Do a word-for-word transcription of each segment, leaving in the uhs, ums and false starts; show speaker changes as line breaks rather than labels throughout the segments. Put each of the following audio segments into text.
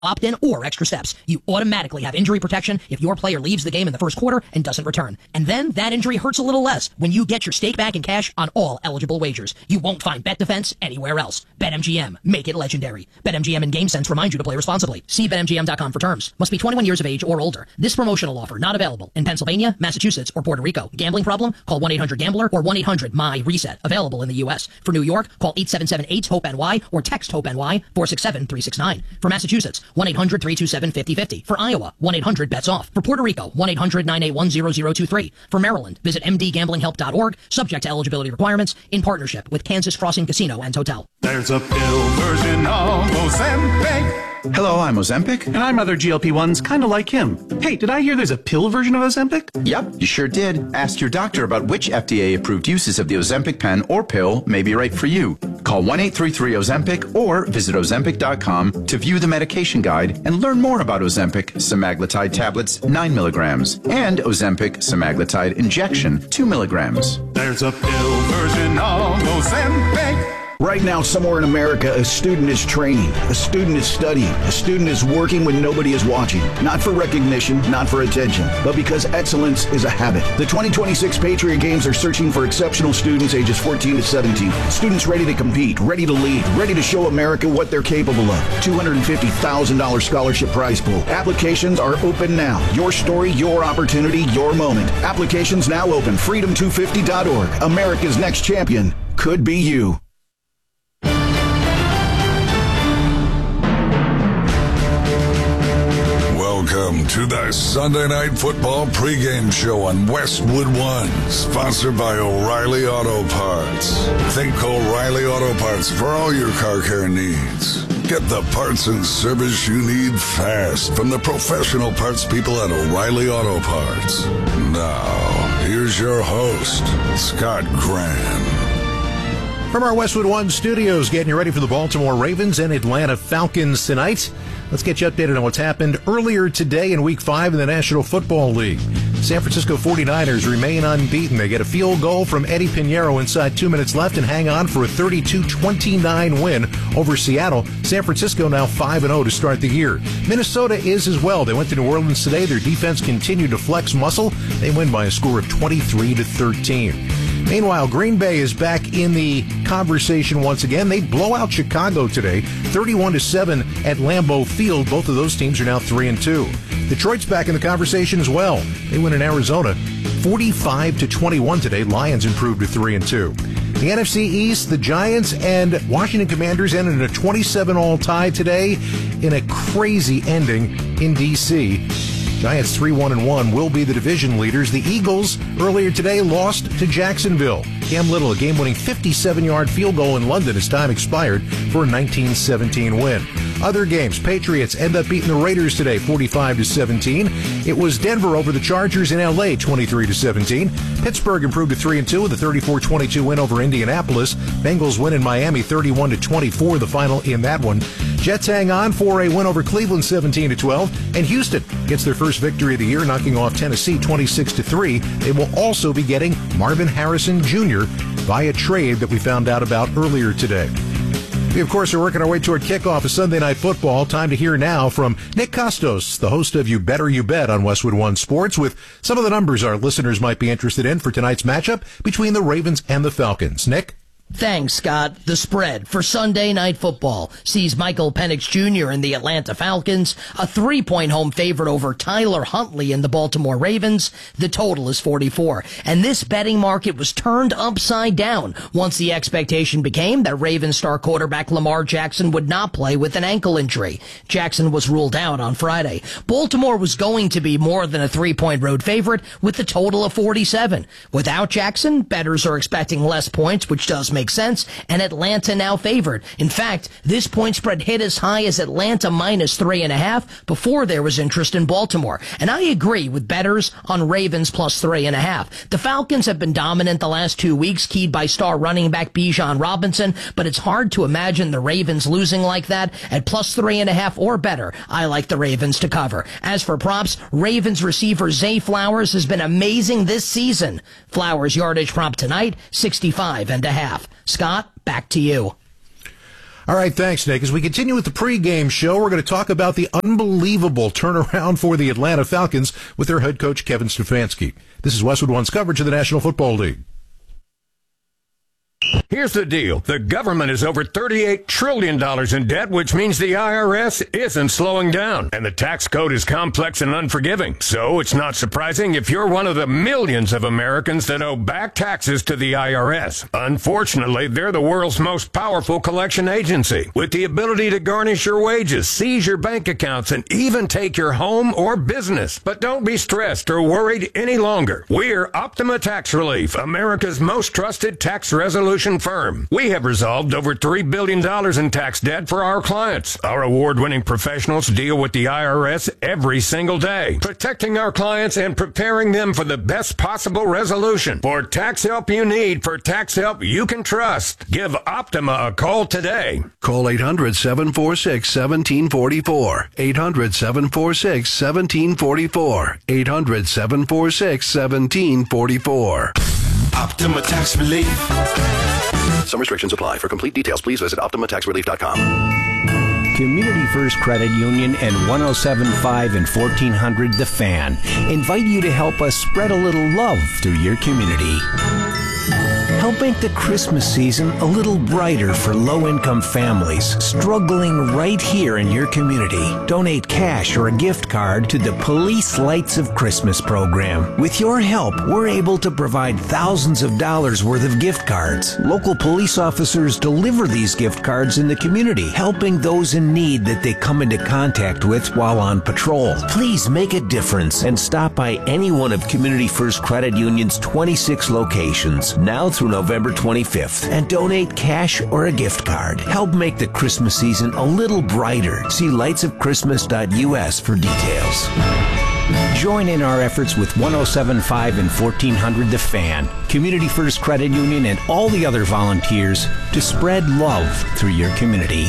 opt-in, or extra steps. You automatically have injury protection if your player leaves the game in the first quarter and doesn't return. And then that injury hurts a little less when you get your stake back in cash on all eligible wagers. You won't find Bet Defense anywhere else. BetMGM. Make it legendary. BetMGM and GameSense remind you to play responsibly. See Bet M G M dot com for terms. Must be twenty-one years of age or older. This promotional offer not available in Pennsylvania, Massachusetts, or Puerto Rico. Gambling problem? Call one eight hundred gambler or one eight hundred my reset. Available in the U S. For New York, call eight seven seven eight hope N Y or text HOPE-N Y four six seven three six nine. For Massachusetts, one eight hundred three two seven five zero five zero. For Iowa, one eight hundred bets off. For Puerto Rico, one eight hundred nine eight one zero zero two three. For Maryland, visit m d gambling help dot org, subject to eligibility requirements, in partnership with Kansas Crossing Casino and Hotel.
There's a pill version of Ozempic.
Hello, I'm Ozempic.
And I'm other G L P ones kind of like him. Hey, did I hear there's a pill version of Ozempic?
Yep, you sure did. Ask your doctor about which F D A-approved uses of the Ozempic pen or pill may be right for you. Call one eight three three Ozempic or visit ozempic dot com to view the medication guide and learn more about Ozempic semaglutide tablets nine milligrams and Ozempic semaglutide injection two milligrams.
There's a pill version of Ozempic.
Right now, somewhere in America, a student is training, a student is studying, a student is working when nobody is watching. Not for recognition, not for attention, but because excellence is a habit. The twenty twenty-six Patriot Games are searching for exceptional students ages fourteen to seventeen. Students ready to compete, ready to lead, ready to show America what they're capable of. two hundred fifty thousand dollars scholarship prize pool. Applications are open now. Your story, your opportunity, your moment. Applications now open. freedom two fifty dot org. America's next champion could be you.
Welcome to the Sunday Night Football pregame show on Westwood One, sponsored by O'Reilly Auto Parts. Think O'Reilly Auto Parts for all your car care needs. Get the parts and service you need fast from the professional parts people at O'Reilly Auto Parts. Now, here's your host, Scott Graham.
From our Westwood One studios, getting you ready for the Baltimore Ravens and Atlanta Falcons tonight. Let's get you updated on what's happened earlier today in Week five in the National Football League. San Francisco forty-niners remain unbeaten. They get a field goal from Eddie Pinheiro inside two minutes left and hang on for a thirty-two twenty-nine win over Seattle. San Francisco now five and oh to start the year. Minnesota is as well. They went to New Orleans today. Their defense continued to flex muscle. They win by a score of twenty-three to thirteen. Meanwhile, Green Bay is back in the conversation once again. They blow out Chicago today, thirty-one to seven at Lambeau Field. Both of those teams are now three and two. Detroit's back in the conversation as well. They win in Arizona, forty-five to twenty-one today. Lions improved to three and two. The N F C East, the Giants and Washington Commanders ended in a twenty-seven all tie today in a crazy ending in D C Giants three one and one will be the division leaders. The Eagles earlier today lost to Jacksonville. Cam Little, a game-winning fifty-seven-yard field goal in London as time expired for a nineteen seventeen win. Other games, Patriots end up beating the Raiders today, forty-five to seventeen. It was Denver over the Chargers in L A, twenty-three to seventeen. Pittsburgh improved to three and two with a thirty-four twenty-two win over Indianapolis. Bengals win in Miami, thirty-one to twenty-four, the final in that one. Jets hang on for a win over Cleveland, seventeen to twelve. And Houston gets their first victory of the year, knocking off Tennessee, twenty-six to three. They will also be getting Marvin Harrison Junior via trade that we found out about earlier today. We, of course, are working our way toward kickoff of Sunday Night Football. Time to hear now from Nick Costos, the host of You Better You Bet on Westwood One Sports, with some of the numbers our listeners might be interested in for tonight's matchup between the Ravens and the Falcons. Nick?
Thanks, Scott. The spread for Sunday Night Football sees Michael Penix Junior and the Atlanta Falcons a three-point home favorite over Tyler Huntley and the Baltimore Ravens. The total is forty-four. And this betting market was turned upside down once the expectation became that Ravens star quarterback Lamar Jackson would not play with an ankle injury. Jackson was ruled out on Friday. Baltimore was going to be more than a three-point road favorite with the total of forty-seven. Without Jackson, bettors are expecting less points, which does make Makes sense, and Atlanta now favored. In fact, this point spread hit as high as Atlanta minus three and a half before there was interest in Baltimore. And I agree with bettors on Ravens plus three and a half. The Falcons have been dominant the last two weeks, keyed by star running back Bijan Robinson, but it's hard to imagine the Ravens losing like that. At plus three and a half or better, I like the Ravens to cover. As for props, Ravens receiver Zay Flowers has been amazing this season. Flowers yardage prop tonight, sixty-five and a half. Scott, back to you.
All right, thanks, Nick. As we continue with the pregame show, we're going to talk about the unbelievable turnaround for the Atlanta Falcons with their head coach, Kevin Stefanski. This is Westwood One's coverage of the National Football League.
Here's the deal. The government is over thirty-eight trillion dollars in debt, which means the I R S isn't slowing down. And the tax code is complex and unforgiving. So it's not surprising if you're one of the millions of Americans that owe back taxes to the I R S. Unfortunately, they're the world's most powerful collection agency, with the ability to garnish your wages, seize your bank accounts, and even take your home or business. But don't be stressed or worried any longer. We're Optima Tax Relief, America's most trusted tax resolution firm. We have resolved over three billion dollars in tax debt for our clients. Our award-winning professionals deal with the I R S every single day, protecting our clients and preparing them for the best possible resolution. For tax help you need, for tax help you can trust, give Optima a call today.
Call eight hundred, seven four six, one seven four four. eight hundred, seven four six, one seven four four. eight hundred, seven four six, one seven four four.
Optima Tax Relief.
Some restrictions apply. For complete details, please visit optima tax relief dot com.
Community First Credit Union and one oh seven point five and fourteen hundred The Fan invite you to help us spread a little love through your community. Help make the Christmas season a little brighter for low-income families struggling right here in your community. Donate cash or a gift card to the Police Lights of Christmas program. With your help, we're able to provide thousands of dollars worth of gift cards. Local police officers deliver these gift cards in the community, helping those in need that they come into contact with while on patrol. Please make a difference and stop by any one of Community First Credit Union's twenty-six locations, now through November twenty-fifth, and donate cash or a gift card. Help make the Christmas season a little brighter. See lights of christmas dot u s for details. Join in our efforts with one oh seven point five and fourteen hundred The Fan, Community First Credit Union, and all the other volunteers to spread love through your community.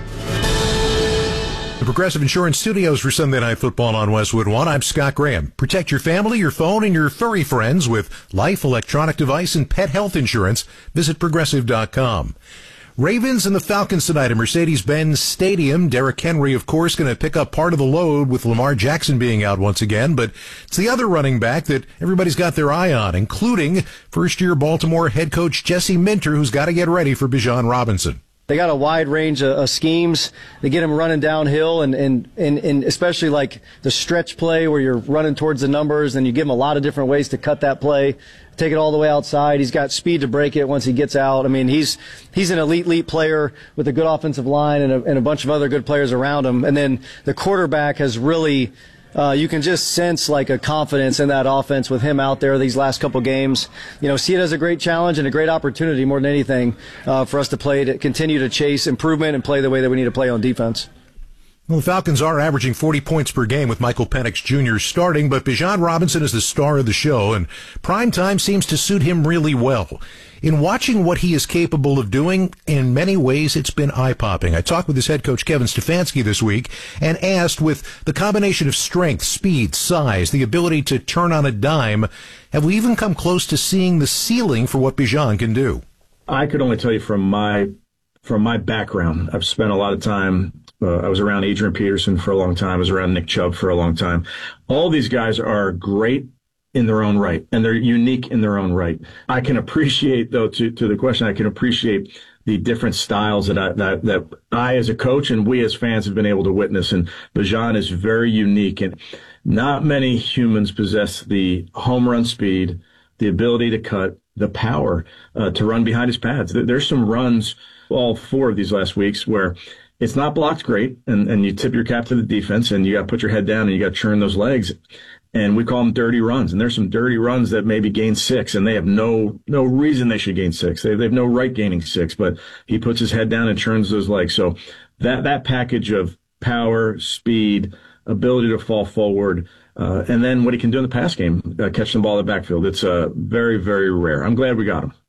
The Progressive Insurance Studios for Sunday Night Football on Westwood One. I'm Scott Graham. Protect your family, your phone, and your furry friends with life, electronic device, and pet health insurance. Visit progressive dot com. Ravens and the Falcons tonight at Mercedes-Benz Stadium. Derrick Henry, of course, going to pick up part of the load with Lamar Jackson being out once again, but it's the other running back that everybody's got their eye on, including first-year Baltimore head coach Jesse Minter, who's got to get ready for Bijan Robinson.
They got a wide range of, of schemes. They get him running downhill, and, and, and, and especially like the stretch play where you're running towards the numbers, and you give him a lot of different ways to cut that play, take it all the way outside. He's got speed to break it once he gets out. I mean, he's he's an elite, elite player with a good offensive line and a, and a bunch of other good players around him. And then the quarterback has really... Uh, you can just sense like a confidence in that offense with him out there these last couple games. You know, see it as a great challenge and a great opportunity more than anything uh, for us to play, to continue to chase improvement and play the way that we need to play on defense.
Well, the Falcons are averaging forty points per game with Michael Penix Junior starting, but Bijan Robinson is the star of the show, and prime time seems to suit him really well. In watching what he is capable of doing, in many ways, it's been eye-popping. I talked with his head coach, Kevin Stefanski, this week, and asked, with the combination of strength, speed, size, the ability to turn on a dime, have we even come close to seeing the ceiling for what Bijan can do?
I could only tell you from my from my background, I've spent a lot of time. Uh, I was around Adrian Peterson for a long time. I was around Nick Chubb for a long time. All these guys are great in their own right, and they're unique in their own right. I can appreciate, though, to, to the question, I can appreciate the different styles that I, that, that I as a coach and we as fans have been able to witness. And Bijan is very unique, and not many humans possess the home run speed, the ability to cut, the power uh, to run behind his pads. There's some runs, all four of these last weeks, where it's not blocked great, and, and you tip your cap to the defense, and you got to put your head down, and you got to churn those legs. And we call them dirty runs. And there's some dirty runs that maybe gain six, and they have no no reason they should gain six. They, they have no right gaining six, but he puts his head down and churns those legs. So that, that package of power, speed, ability to fall forward, uh, and then what he can do in the pass game, uh, catch the ball in the backfield, it's uh, very, very rare. I'm glad we got him.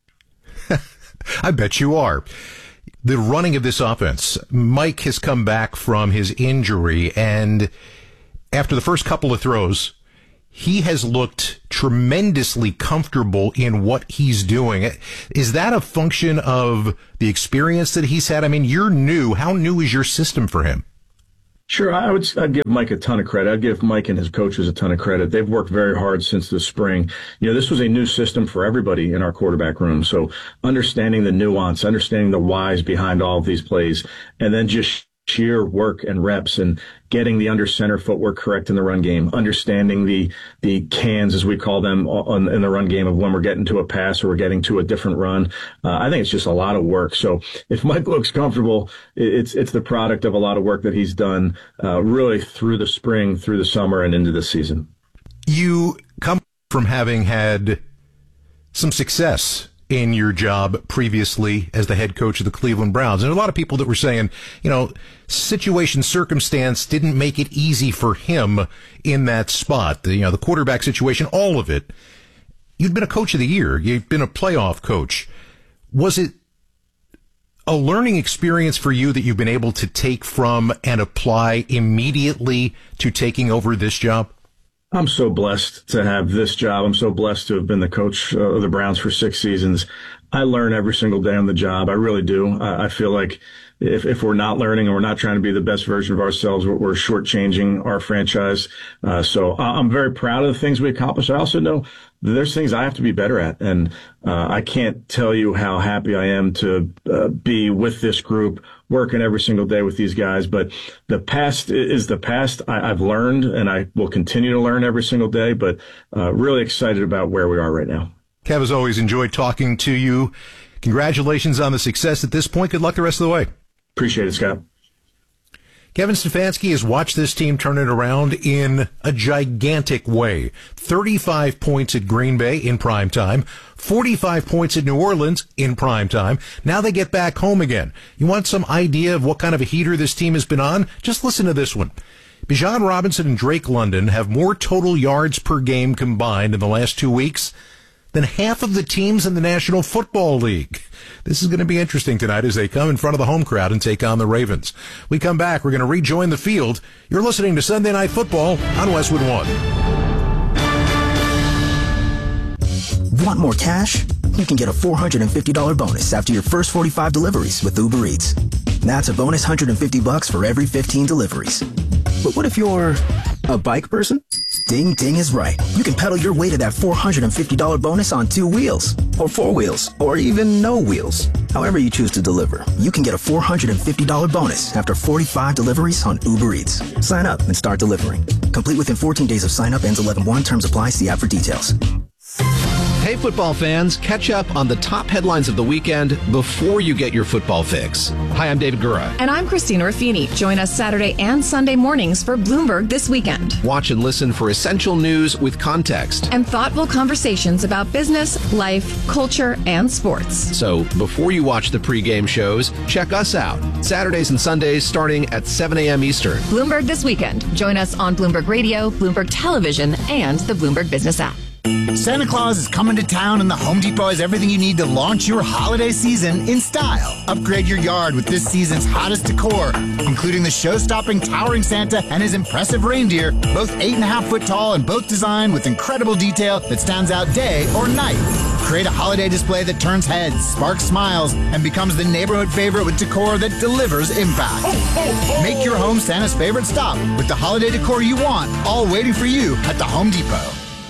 I bet you are. The running of this offense, Mike has come back from his injury, and after the first couple of throws, he has looked tremendously comfortable in what he's doing. Is that a function of the experience that he's had? I mean, you're new. How new is your system for him?
Sure, I would. I'd give Mike a ton of credit. I'd give Mike and his coaches a ton of credit. They've worked very hard since the spring. You know, this was a new system for everybody in our quarterback room. So understanding the nuance, understanding the whys behind all of these plays, and then just sheer work and reps and getting the under center footwork correct in the run game, understanding the the cans, as we call them, on, in the run game of when we're getting to a pass or we're getting to a different run. Uh, I think it's just a lot of work. So if Mike looks comfortable, it's it's the product of a lot of work that he's done uh, really through the spring, through the summer, and into the season.
You come from having had some success in your job previously as the head coach of the Cleveland Browns. And a lot of people that were saying, you know, situation, circumstance didn't make it easy for him in that spot. The, you know, the quarterback situation, all of it. You'd been a coach of the year. You've been a playoff coach. Was it a learning experience for you that you've been able to take from and apply immediately to taking over this job?
I'm so blessed to have this job. I'm so blessed to have been the coach of the Browns for six seasons. I learn every single day on the job. I really do. I, I feel like if, if we're not learning and we're not trying to be the best version of ourselves, we're, we're shortchanging our franchise. Uh, so I'm very proud of the things we accomplished. I also know there's things I have to be better at. And uh, I can't tell you how happy I am to uh, be with this group, working every single day with these guys. But the past is the past. I, I've learned, and I will continue to learn every single day, but uh, really excited about where we are right now.
Kev, as always, enjoyed talking to you. Congratulations on the success at this point. Good luck the rest of the way.
Appreciate it, Scott.
Kevin Stefanski has watched this team turn it around in a gigantic way. thirty-five points at Green Bay in prime time, forty-five points at New Orleans in prime time. Now they get back home again. You want some idea of what kind of a heater this team has been on? Just listen to this one. Bijan Robinson and Drake London have more total yards per game combined in the last two weeks than half of the teams in the National Football League. This is going to be interesting tonight as they come in front of the home crowd and take on the Ravens. We come back, we're going to rejoin the field. You're listening to Sunday Night Football on Westwood One.
Want more cash? You can get a four hundred fifty dollars bonus after your first forty-five deliveries with Uber Eats. That's a bonus one hundred fifty bucks for every fifteen deliveries. But what if you're a bike person? Ding Ding is right. You can pedal your way to that four hundred fifty dollars bonus on two wheels, or four wheels, or even no wheels. However you choose to deliver, you can get a four hundred fifty dollars bonus after forty-five deliveries on Uber Eats. Sign up and start delivering. Complete within fourteen days of sign up. Ends eleven one. Terms apply. See app for details.
Hey, football fans, catch up on the top headlines of the weekend before you get your football fix. Hi, I'm David Gura.
And I'm Christina Raffini. Join us Saturday and Sunday mornings for Bloomberg This Weekend.
Watch and listen for essential news with context
and thoughtful conversations about business, life, culture, and sports.
So before you watch the pregame shows, check us out. Saturdays and Sundays starting at seven a.m. Eastern.
Bloomberg This Weekend. Join us on Bloomberg Radio, Bloomberg Television, and the Bloomberg Business app.
Santa Claus is coming to town, and the Home Depot has everything you need to launch your holiday season in style. Upgrade your yard with this season's hottest decor, including the show-stopping towering Santa and his impressive reindeer, both eight and a half foot tall and both designed with incredible detail that stands out day or night. Create a holiday display that turns heads, sparks smiles, and becomes the neighborhood favorite with decor that delivers impact. Make your home Santa's favorite stop with the holiday decor you want, all waiting for you at the Home Depot.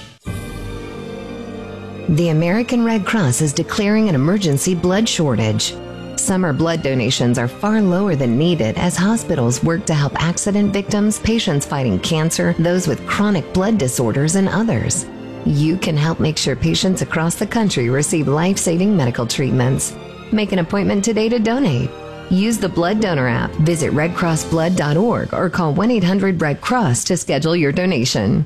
The American Red Cross is declaring an emergency blood shortage. Summer blood donations are far lower than needed as hospitals work to help accident victims, patients fighting cancer, those with chronic blood disorders, and others. You can help make sure patients across the country receive life-saving medical treatments. Make an appointment today to donate. Use the Blood Donor app, visit red cross blood dot org, or call one eight hundred red cross to schedule your donation.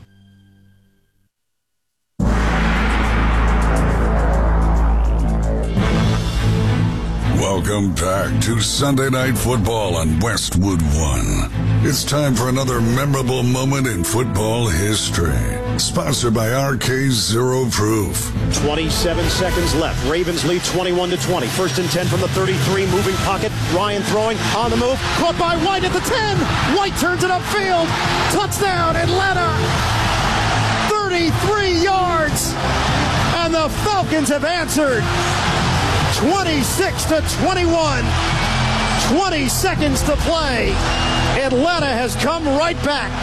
Welcome back to Sunday Night Football on Westwood One. It's time for another memorable moment in football history. Sponsored by R K Zero Proof.
twenty-seven seconds left. Ravens lead twenty-one to twenty. First and ten from the thirty-three. Moving pocket. Ryan throwing on the move. Caught by White at the ten. White turns it upfield. Touchdown, Atlanta. thirty twenty-three yards, and the Falcons have answered. twenty-six to twenty-one, twenty seconds to play. Atlanta has come right back.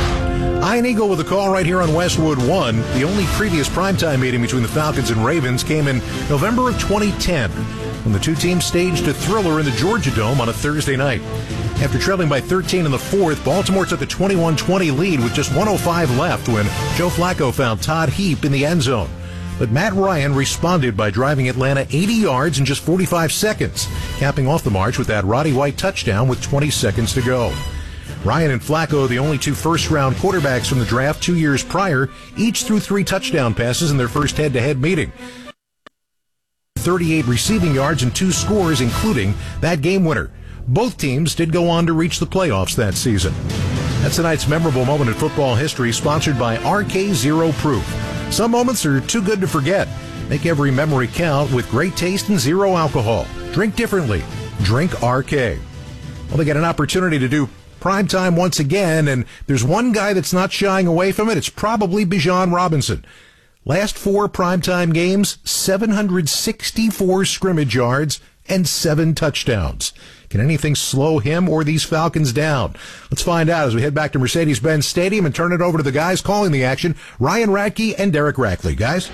Ian Eagle with a call right here on Westwood One. The only previous primetime meeting between the Falcons and Ravens came in November of twenty ten, when the two teams staged a thriller in the Georgia Dome on a Thursday night. After trailing by thirteen in the fourth, Baltimore took a twenty-one twenty lead with just one oh five left when Joe Flacco found Todd Heap in the end zone. But Matt Ryan responded by driving Atlanta eighty yards in just forty-five seconds, capping off the march with that Roddy White touchdown with twenty seconds to go. Ryan and Flacco, the only two first-round quarterbacks from the draft two years prior, each threw three touchdown passes in their first head-to-head meeting. thirty-eight receiving yards and two scores, including that game winner. Both teams did go on to reach the playoffs that season. That's tonight's memorable moment in football history, sponsored by R K Zero Proof. Some moments are too good to forget. Make every memory count with great taste and zero alcohol. Drink differently. Drink R K. Well, they get an opportunity to do primetime once again, and there's one guy that's not shying away from it. It's probably Bijan Robinson. Last four primetime games, seven hundred sixty-four scrimmage yards and seven touchdowns. Can anything slow him or these Falcons down? Let's find out as we head back to Mercedes-Benz Stadium and turn it over to the guys calling the action, Ryan Radke and Derek Rackley. Guys?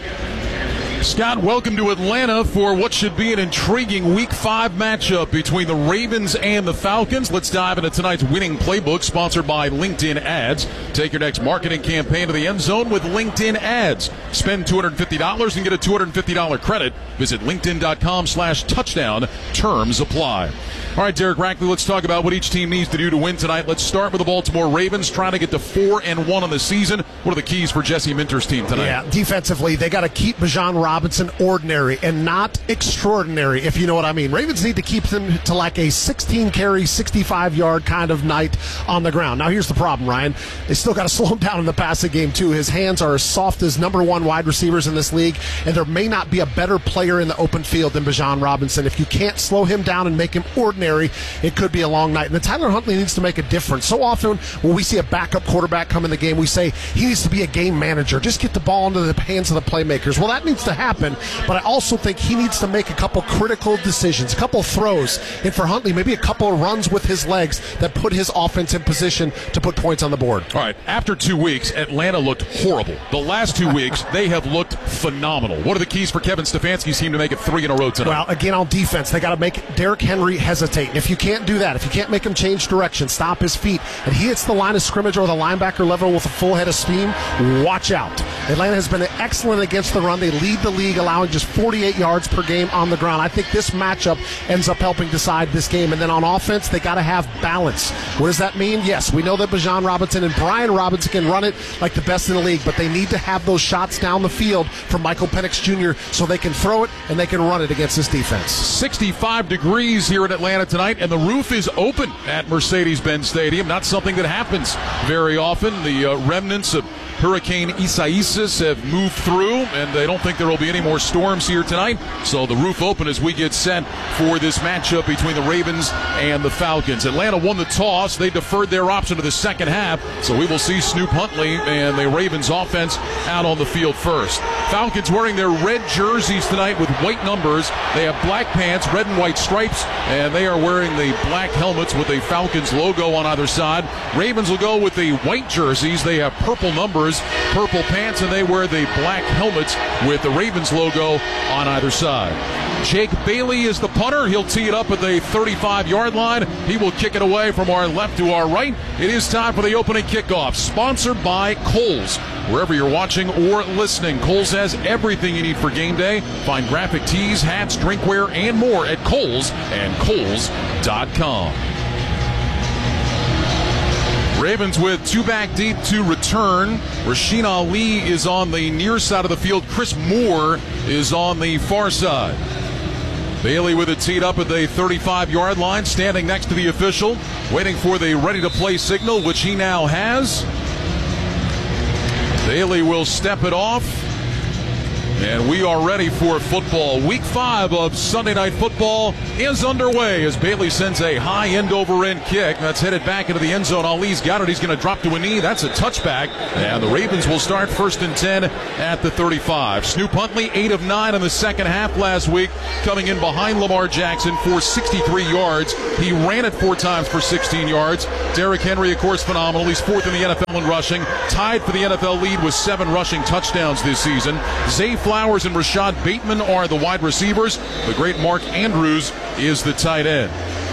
Scott, welcome to Atlanta for what should be an intriguing Week five matchup between the Ravens and the Falcons. Let's dive into tonight's winning playbook, sponsored by LinkedIn Ads. Take your next marketing campaign to the end zone with LinkedIn Ads. Spend two hundred fifty dollars and get a two hundred fifty dollars credit. Visit linkedin.com slash touchdown. Terms apply. All right, Derek Rackley, let's talk about what each team needs to do to win tonight. Let's start with the Baltimore Ravens, trying to get to four and one on the season. What are the keys for Jesse Minter's team tonight?
Yeah, defensively, they got to keep Bijan Robinson ordinary and not extraordinary, if you know what I mean. Ravens need to keep them to like a sixteen carry, sixty-five yard kind of night on the ground. Now, here's the problem, Ryan. They still got to slow him down in the passing game, too. His hands are as soft as number one wide receivers in this league, and there may not be a better player in the open field than Bijan Robinson. If you can't slow him down and make him ordinary, it could be a long night. And the Tyler Huntley needs to make a difference. So often when we see a backup quarterback come in the game, we say he needs to be a game manager. Just get the ball into the hands of the playmakers. Well, that needs to happen, but I also think he needs to make a couple critical decisions, a couple throws, and for Huntley, maybe a couple of runs with his legs that put his offense in position to put points on the board.
All right, after two weeks, Atlanta looked horrible. The last two weeks, they have looked phenomenal. What are the keys for Kevin Stefanski's team to make it three in a row tonight?
Well, again, on defense, they got to make Derrick Henry hesitate. And if you can't do that, if you can't make him change direction, stop his feet, and he hits the line of scrimmage or the linebacker level with a full head of steam, watch out. Atlanta has been excellent against the run. They lead the league, allowing just forty-eight yards per game on the ground. I think this matchup ends up helping decide this game. And then on offense, they got to have balance. What does that mean? Yes, we know that Bijan Robinson and Brian Robinson can run it like the best in the league, but they need to have those shots down the field from Michael Penix Junior so they can throw it and they can run it against this defense.
sixty-five degrees here in Atlanta tonight, and the roof is open at Mercedes-Benz Stadium. Not something that happens very often. The uh, remnants of Hurricane Isaias have moved through, and they don't think there will be any more storms here tonight. So the roof open as we get set for this matchup between the Ravens and the Falcons. Atlanta won the toss. They deferred their option to the second half, so we will see Snoop Huntley and the Ravens offense out on the field first. Falcons wearing their red jerseys tonight with white numbers. They have black pants, red and white stripes, and they are wearing the black helmets with a Falcons logo on either side. Ravens will go with the white jerseys. They have purple numbers, purple pants, and they wear the black helmets with the Ravens logo on either side. Jake Bailey is the punter. He'll tee it up at the thirty-five yard line. He will kick it away from our left to our right. It is time for the opening kickoff, sponsored by Kohl's. Wherever you're watching or listening, Kohl's has everything you need for game day. Find graphic tees, hats, drinkware, and more at Kohl's and Kohl's dot com. Ravens with two back deep to return. Rasheen Ali is on the near side of the field. Chris Moore is on the far side. Bailey with it teed up at the thirty-five yard line, standing next to the official, waiting for the ready-to-play signal, which he now has. Bailey will step it off. And we are ready for football. Week five of Sunday Night Football is underway as Bailey sends a high end-over-end kick. That's headed back into the end zone. Ali's got it. He's going to drop to a knee. That's a touchback. And the Ravens will start first and ten at the thirty-five. Snoop Huntley, eight of nine in the second half last week, coming in behind Lamar Jackson for sixty-three yards. He ran it four times for sixteen yards. Derrick Henry, of course, phenomenal. He's fourth in the N F L in rushing, tied for the N F L lead with seven rushing touchdowns this season. Zay Flowers and Rashad Bateman are the wide receivers. The great Mark Andrews is the tight end.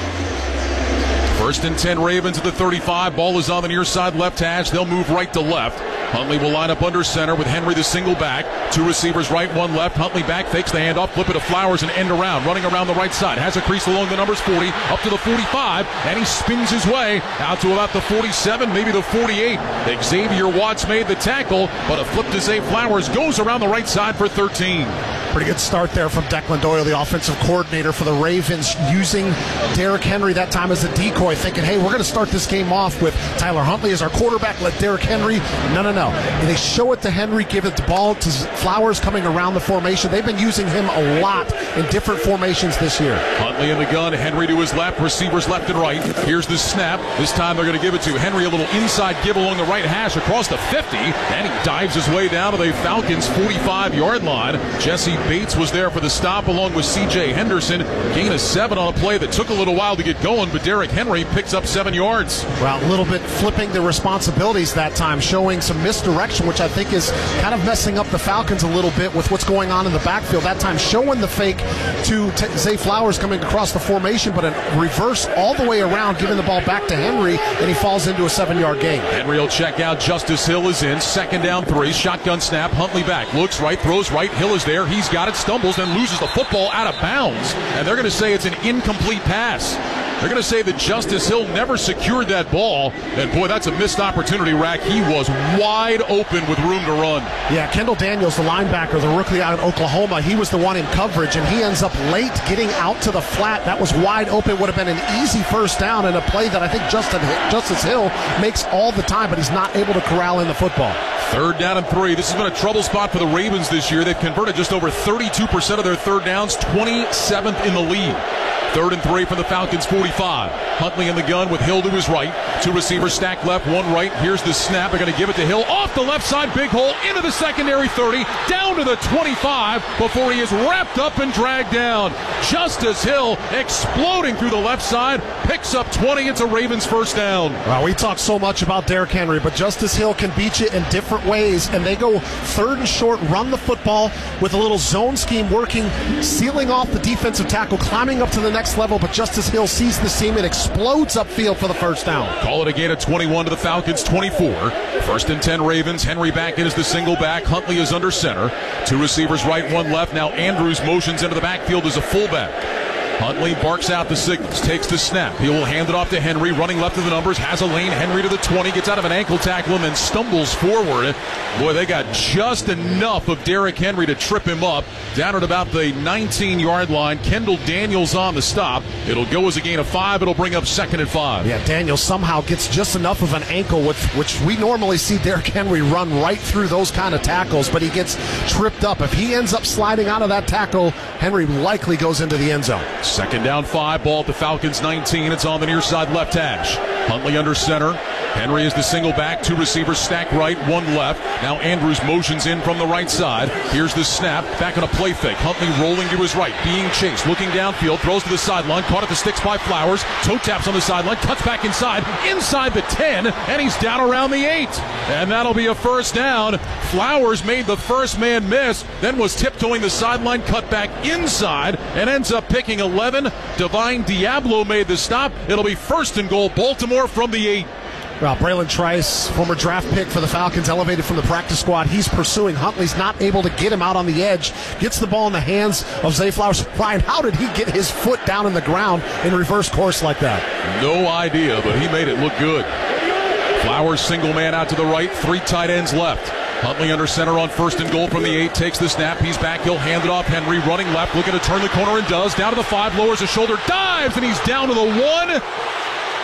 First and ten Ravens at the thirty-five. Ball is on the near side left hash. They'll move right to left. Huntley will line up under center with Henry the single back. Two receivers right, one left. Huntley back, fakes the handoff, flip it to Flowers and end around. Running around the right side. Has a crease along the numbers forty, up to the forty-five, and he spins his way out to about the forty-seven, maybe the forty-eight. Xavier Watts made the tackle, but a flip to Zay Flowers goes around the right side for thirteen.
Pretty good start there from Declan Doyle, the offensive coordinator for the Ravens, using Derrick Henry that time as a decoy, thinking, hey, we're going to start this game off with Tyler Huntley as our quarterback, let Derrick Henry. No, no, no. And they show it to Henry, give it the ball to Flowers coming around the formation. They've been using him a lot in different formations this year.
Huntley in the gun, Henry to his left, receivers left and right. Here's the snap. This time they're going to give it to Henry, a little inside give along the right hash across the fifty, and he dives his way down to the Falcons' forty-five-yard line. Jesse Bates was there for the stop along with C J Henderson. Gain of seven on a play that took a little while to get going, but Derrick Henry picks up seven yards.
Well, a little bit flipping the responsibilities that time, showing some misdirection, which I think is kind of messing up the Falcons a little bit with what's going on in the backfield. That time showing the fake to T- Zay Flowers coming across the formation, but in reverse all the way around, giving the ball back to Henry, and he falls into a seven-yard gain.
Henry will check out. Justice Hill is in. Second down three. Shotgun snap. Huntley back. Looks right. Throws right. Hill is there. He's got it. Stumbles and loses the football out of bounds. And they're going to say it's an incomplete pass. They're going to say that Justice Hill never secured that ball. And, boy, that's a missed opportunity, Rack. He was wide open with room to run.
Yeah, Kendall Daniels, the linebacker, the rookie out of Oklahoma, he was the one in coverage, and he ends up late getting out to the flat. That was wide open. Would have been an easy first down and a play that I think Justin, Justice Hill makes all the time, but he's not able to corral in the football.
Third down and three. This has been a trouble spot for the Ravens this year. They've converted just over thirty-two percent of their third downs, twenty-seventh in the league. Third and three from the Falcons' forty-five. Huntley in the gun with Hill to his right. Two receivers stacked left, one right. Here's the snap. They're going to give it to Hill. Off the left side, big hole, into the secondary thirty, down to the twenty-five before he is wrapped up and dragged down. Justice Hill exploding through the left side, picks up twenty. It's a Ravens first down.
Well, we talk so much about Derrick Henry, but Justice Hill can beat you in different ways, and they go third and short, run the football with a little zone scheme working, sealing off the defensive tackle, climbing up to the next level, but Justice Hill sees the seam and explodes upfield for the first down.
Call it a gain of twenty-one to the Falcons' twenty-four. First and ten Ravens. Henry back in as the single back. Huntley is under center. Two receivers right, one left. Now Andrews motions into the backfield as a fullback. Huntley barks out the signals, takes the snap. He will hand it off to Henry, running left of the numbers, has a lane. Henry to the twenty, gets out of an ankle tackle and then stumbles forward. Boy, they got just enough of Derrick Henry to trip him up. Down at about the nineteen-yard line. Kendall Daniels on the stop. It'll go as a gain of five. It'll bring up second and five.
Yeah, Daniels somehow gets just enough of an ankle, with, which we normally see Derrick Henry run right through those kind of tackles, but he gets tripped up. If he ends up sliding out of that tackle, Henry likely goes into the end zone.
Second down five, ball at the Falcons nineteen. It's on the near side left hash. Huntley under center. Henry is the single back. Two receivers stacked right, one left. Now Andrews motions in from the right side. Here's the snap. Back on a play fake. Huntley rolling to his right, being chased, looking downfield, throws to the sideline, caught at the sticks by Flowers. Toe taps on the sideline, cuts back inside, inside the ten, and he's down around the eight. And that'll be a first down. Flowers made the first man miss, then was tiptoeing the sideline, cut back inside, and ends up picking eleven. Divine Diablo made the stop. It'll be first and goal, Baltimore from the eight.
Well, Braylon Trice, former draft pick for the Falcons, elevated from the practice squad. He's pursuing. Huntley's not able to get him out on the edge. Gets the ball in the hands of Zay Flowers. Ryan, how did he get his foot down in the ground in reverse course like that?
No idea, but he made it look good. Flowers single man out to the right. Three tight ends left. Huntley under center on first and goal from the eight. Takes the snap. He's back. He'll hand it off. Henry running left. Looking to turn the corner and does. Down to the five. Lowers his shoulder. Dives, and he's down to the one.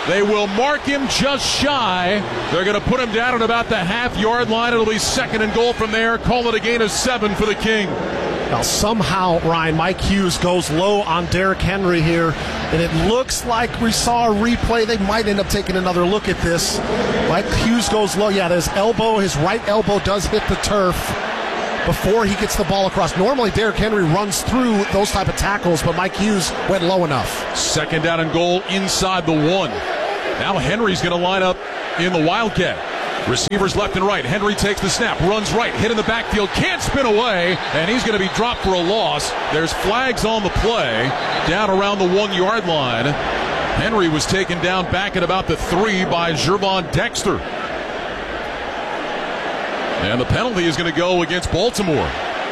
They will mark him just shy. They're going to put him down at about the half-yard line. It'll be second and goal from there. Call it a gain of seven for the King.
Now, somehow, Ryan, Mike Hughes goes low on Derrick Henry here, and it looks like we saw a replay. They might end up taking another look at this. Mike Hughes goes low. Yeah, his elbow, his right elbow does hit the turf before he gets the ball across. Normally, Derrick Henry runs through those type of tackles, but Mike Hughes went low enough.
Second down and goal inside the one. Now Henry's going to line up in the Wildcat. Receivers left and right. Henry takes the snap, runs right, hit in the backfield, can't spin away, and he's going to be dropped for a loss. There's flags on the play, down around the one-yard line. Henry was taken down back at about the three by Gervon Dexter. And the penalty is going to go against Baltimore.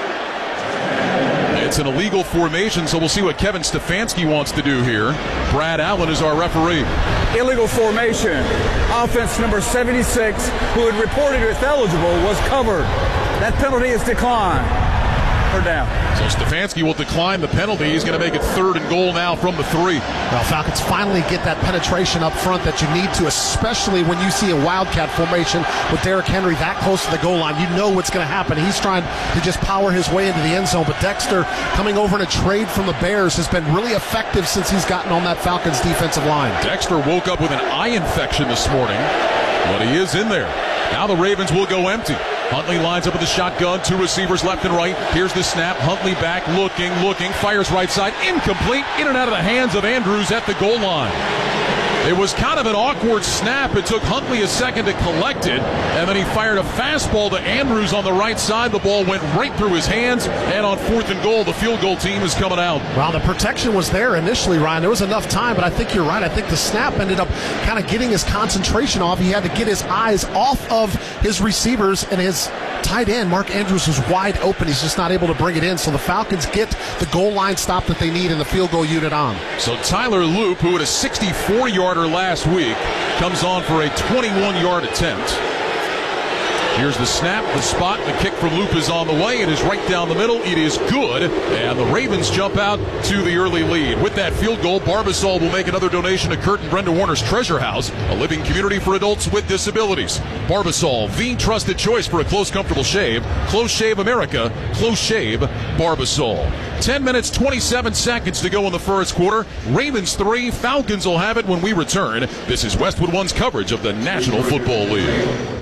It's an illegal formation, so we'll see what Kevin Stefanski wants to do here. Brad Allen is our referee.
Illegal formation. Offense number seventy-six, who had reported as eligible, was covered. That penalty is declined. Third down.
So Stefanski will decline the penalty. He's going to make it third and goal now from the three.
Well, Falcons finally get that penetration up front that you need to, especially when you see a Wildcat formation with Derrick Henry that close to the goal line. You know what's going to happen. He's trying to just power his way into the end zone, but Dexter, coming over in a trade from the Bears, has been really effective since he's gotten on that Falcons defensive line.
Dexter woke up with an eye infection this morning, but he is in there. Now the Ravens will go empty. Huntley lines up with the shotgun, two receivers left and right. Here's the snap. Huntley back, looking, looking, fires right side, incomplete, in and out of the hands of Andrews at the goal line. It was kind of an awkward snap. It took Huntley a second to collect it, and then he fired a fastball to Andrews on the right side. The ball went right through his hands, and on fourth and goal, the field goal team is coming out.
Well, the protection was there initially, Ryan. There was enough time, but I think you're right. I think the snap ended up kind of getting his concentration off. He had to get his eyes off of his receivers, and his tight end, Mark Andrews, was wide open. He's just not able to bring it in, so the Falcons get the goal line stop that they need and the field goal unit on.
So Tyler Loop, who had a sixty-four-yarder last week, comes on for a twenty-one-yard attempt. Here's the snap, the spot, the kick from Loop is on the way. It is right down the middle. It is good, and the Ravens jump out to the early lead. With that field goal, Barbasol will make another donation to Kurt and Brenda Warner's Treasure House, a living community for adults with disabilities. Barbasol, the trusted choice for a close, comfortable shave. Close Shave America, Close Shave Barbasol. ten minutes, twenty-seven seconds to go in the first quarter. Ravens three, Falcons will have it when we return. This is Westwood One's coverage of the National Football League.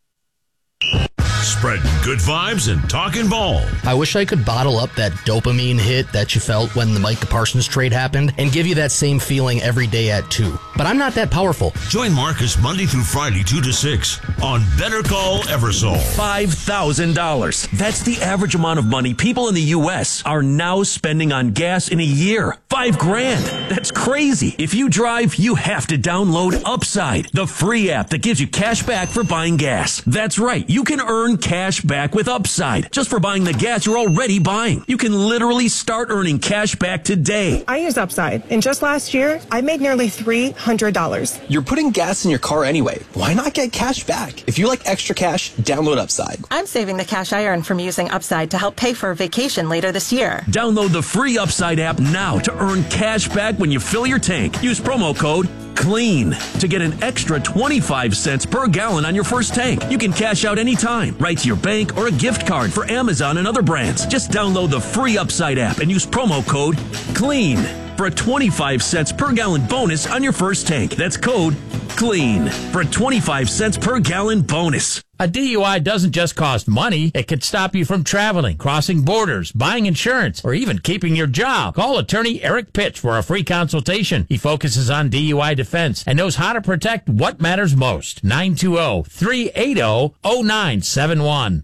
Spreading good vibes and talking ball.
I wish I could bottle up that dopamine hit that you felt when the Micah Parsons trade happened and give you that same feeling every day at two. But I'm not that powerful.
Join Marcus Monday through Friday, two to six on Better Call Eversole.
five thousand dollars. That's the average amount of money people in the U S are now spending on gas in a year. Five grand. That's crazy. If you drive, you have to download Upside, the free app that gives you cash back for buying gas. That's right. You can earn cash back with Upside just for buying the gas you're already buying. You can literally start earning cash back today.
I use Upside, and just last year, I made nearly three hundred dollars.
You're putting gas in your car anyway. Why not get cash back? If you like extra cash, download Upside.
I'm saving the cash I earn from using Upside to help pay for a vacation later this year.
Download the free Upside app now to earn cash back when you fill your tank. Use promo code CLEAN to get an extra twenty-five cents per gallon on your first tank. You can cash out anytime, right to your bank or a gift card for Amazon and other brands. Just download the free Upside app and use promo code CLEAN for a twenty-five cents per gallon bonus on your first tank. That's code CLEAN for a twenty-five cents per gallon bonus.
A D U I doesn't just cost money. It could stop you from traveling, crossing borders, buying insurance, or even keeping your job. Call attorney Eric Pitch for a free consultation. He focuses on D U I defense and knows how to protect what matters most. nine two zero, three eight zero, zero nine seven one.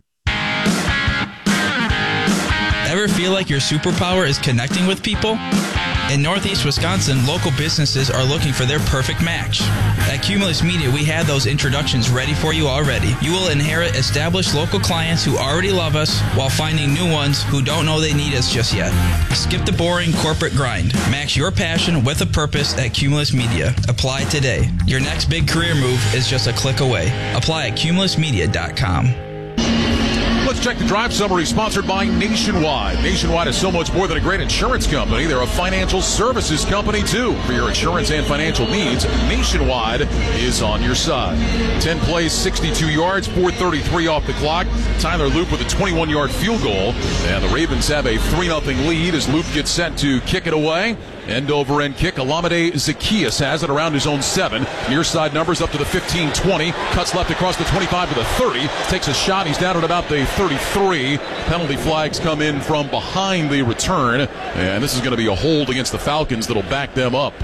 Ever feel like your superpower is connecting with people? In Northeast Wisconsin, local businesses are looking for their perfect match. At Cumulus Media, we have those introductions ready for you already. You will inherit established local clients who already love us while finding new ones who don't know they need us just yet. Skip the boring corporate grind. Match your passion with a purpose at Cumulus Media. Apply today. Your next big career move is just a click away. Apply at cumulus media dot com.
Let's check the drive summary sponsored by Nationwide. Nationwide is so much more than a great insurance company. They're a financial services company, too. For your insurance and financial needs, Nationwide is on your side. ten plays, sixty-two yards, four thirty-three off the clock. Tyler Loop with a twenty-one-yard field goal. And the Ravens have a three nothing lead as Loop gets set to kick it away. End over end kick. Olamide Zaccheaus has it around his own seven. Near side numbers up to the fifteen twenty. Cuts left across the twenty-five to the thirty. Takes a shot. He's down at about the thirty-three. Penalty flags come in from behind the return. And this is going to be a hold against the Falcons that'll back them up.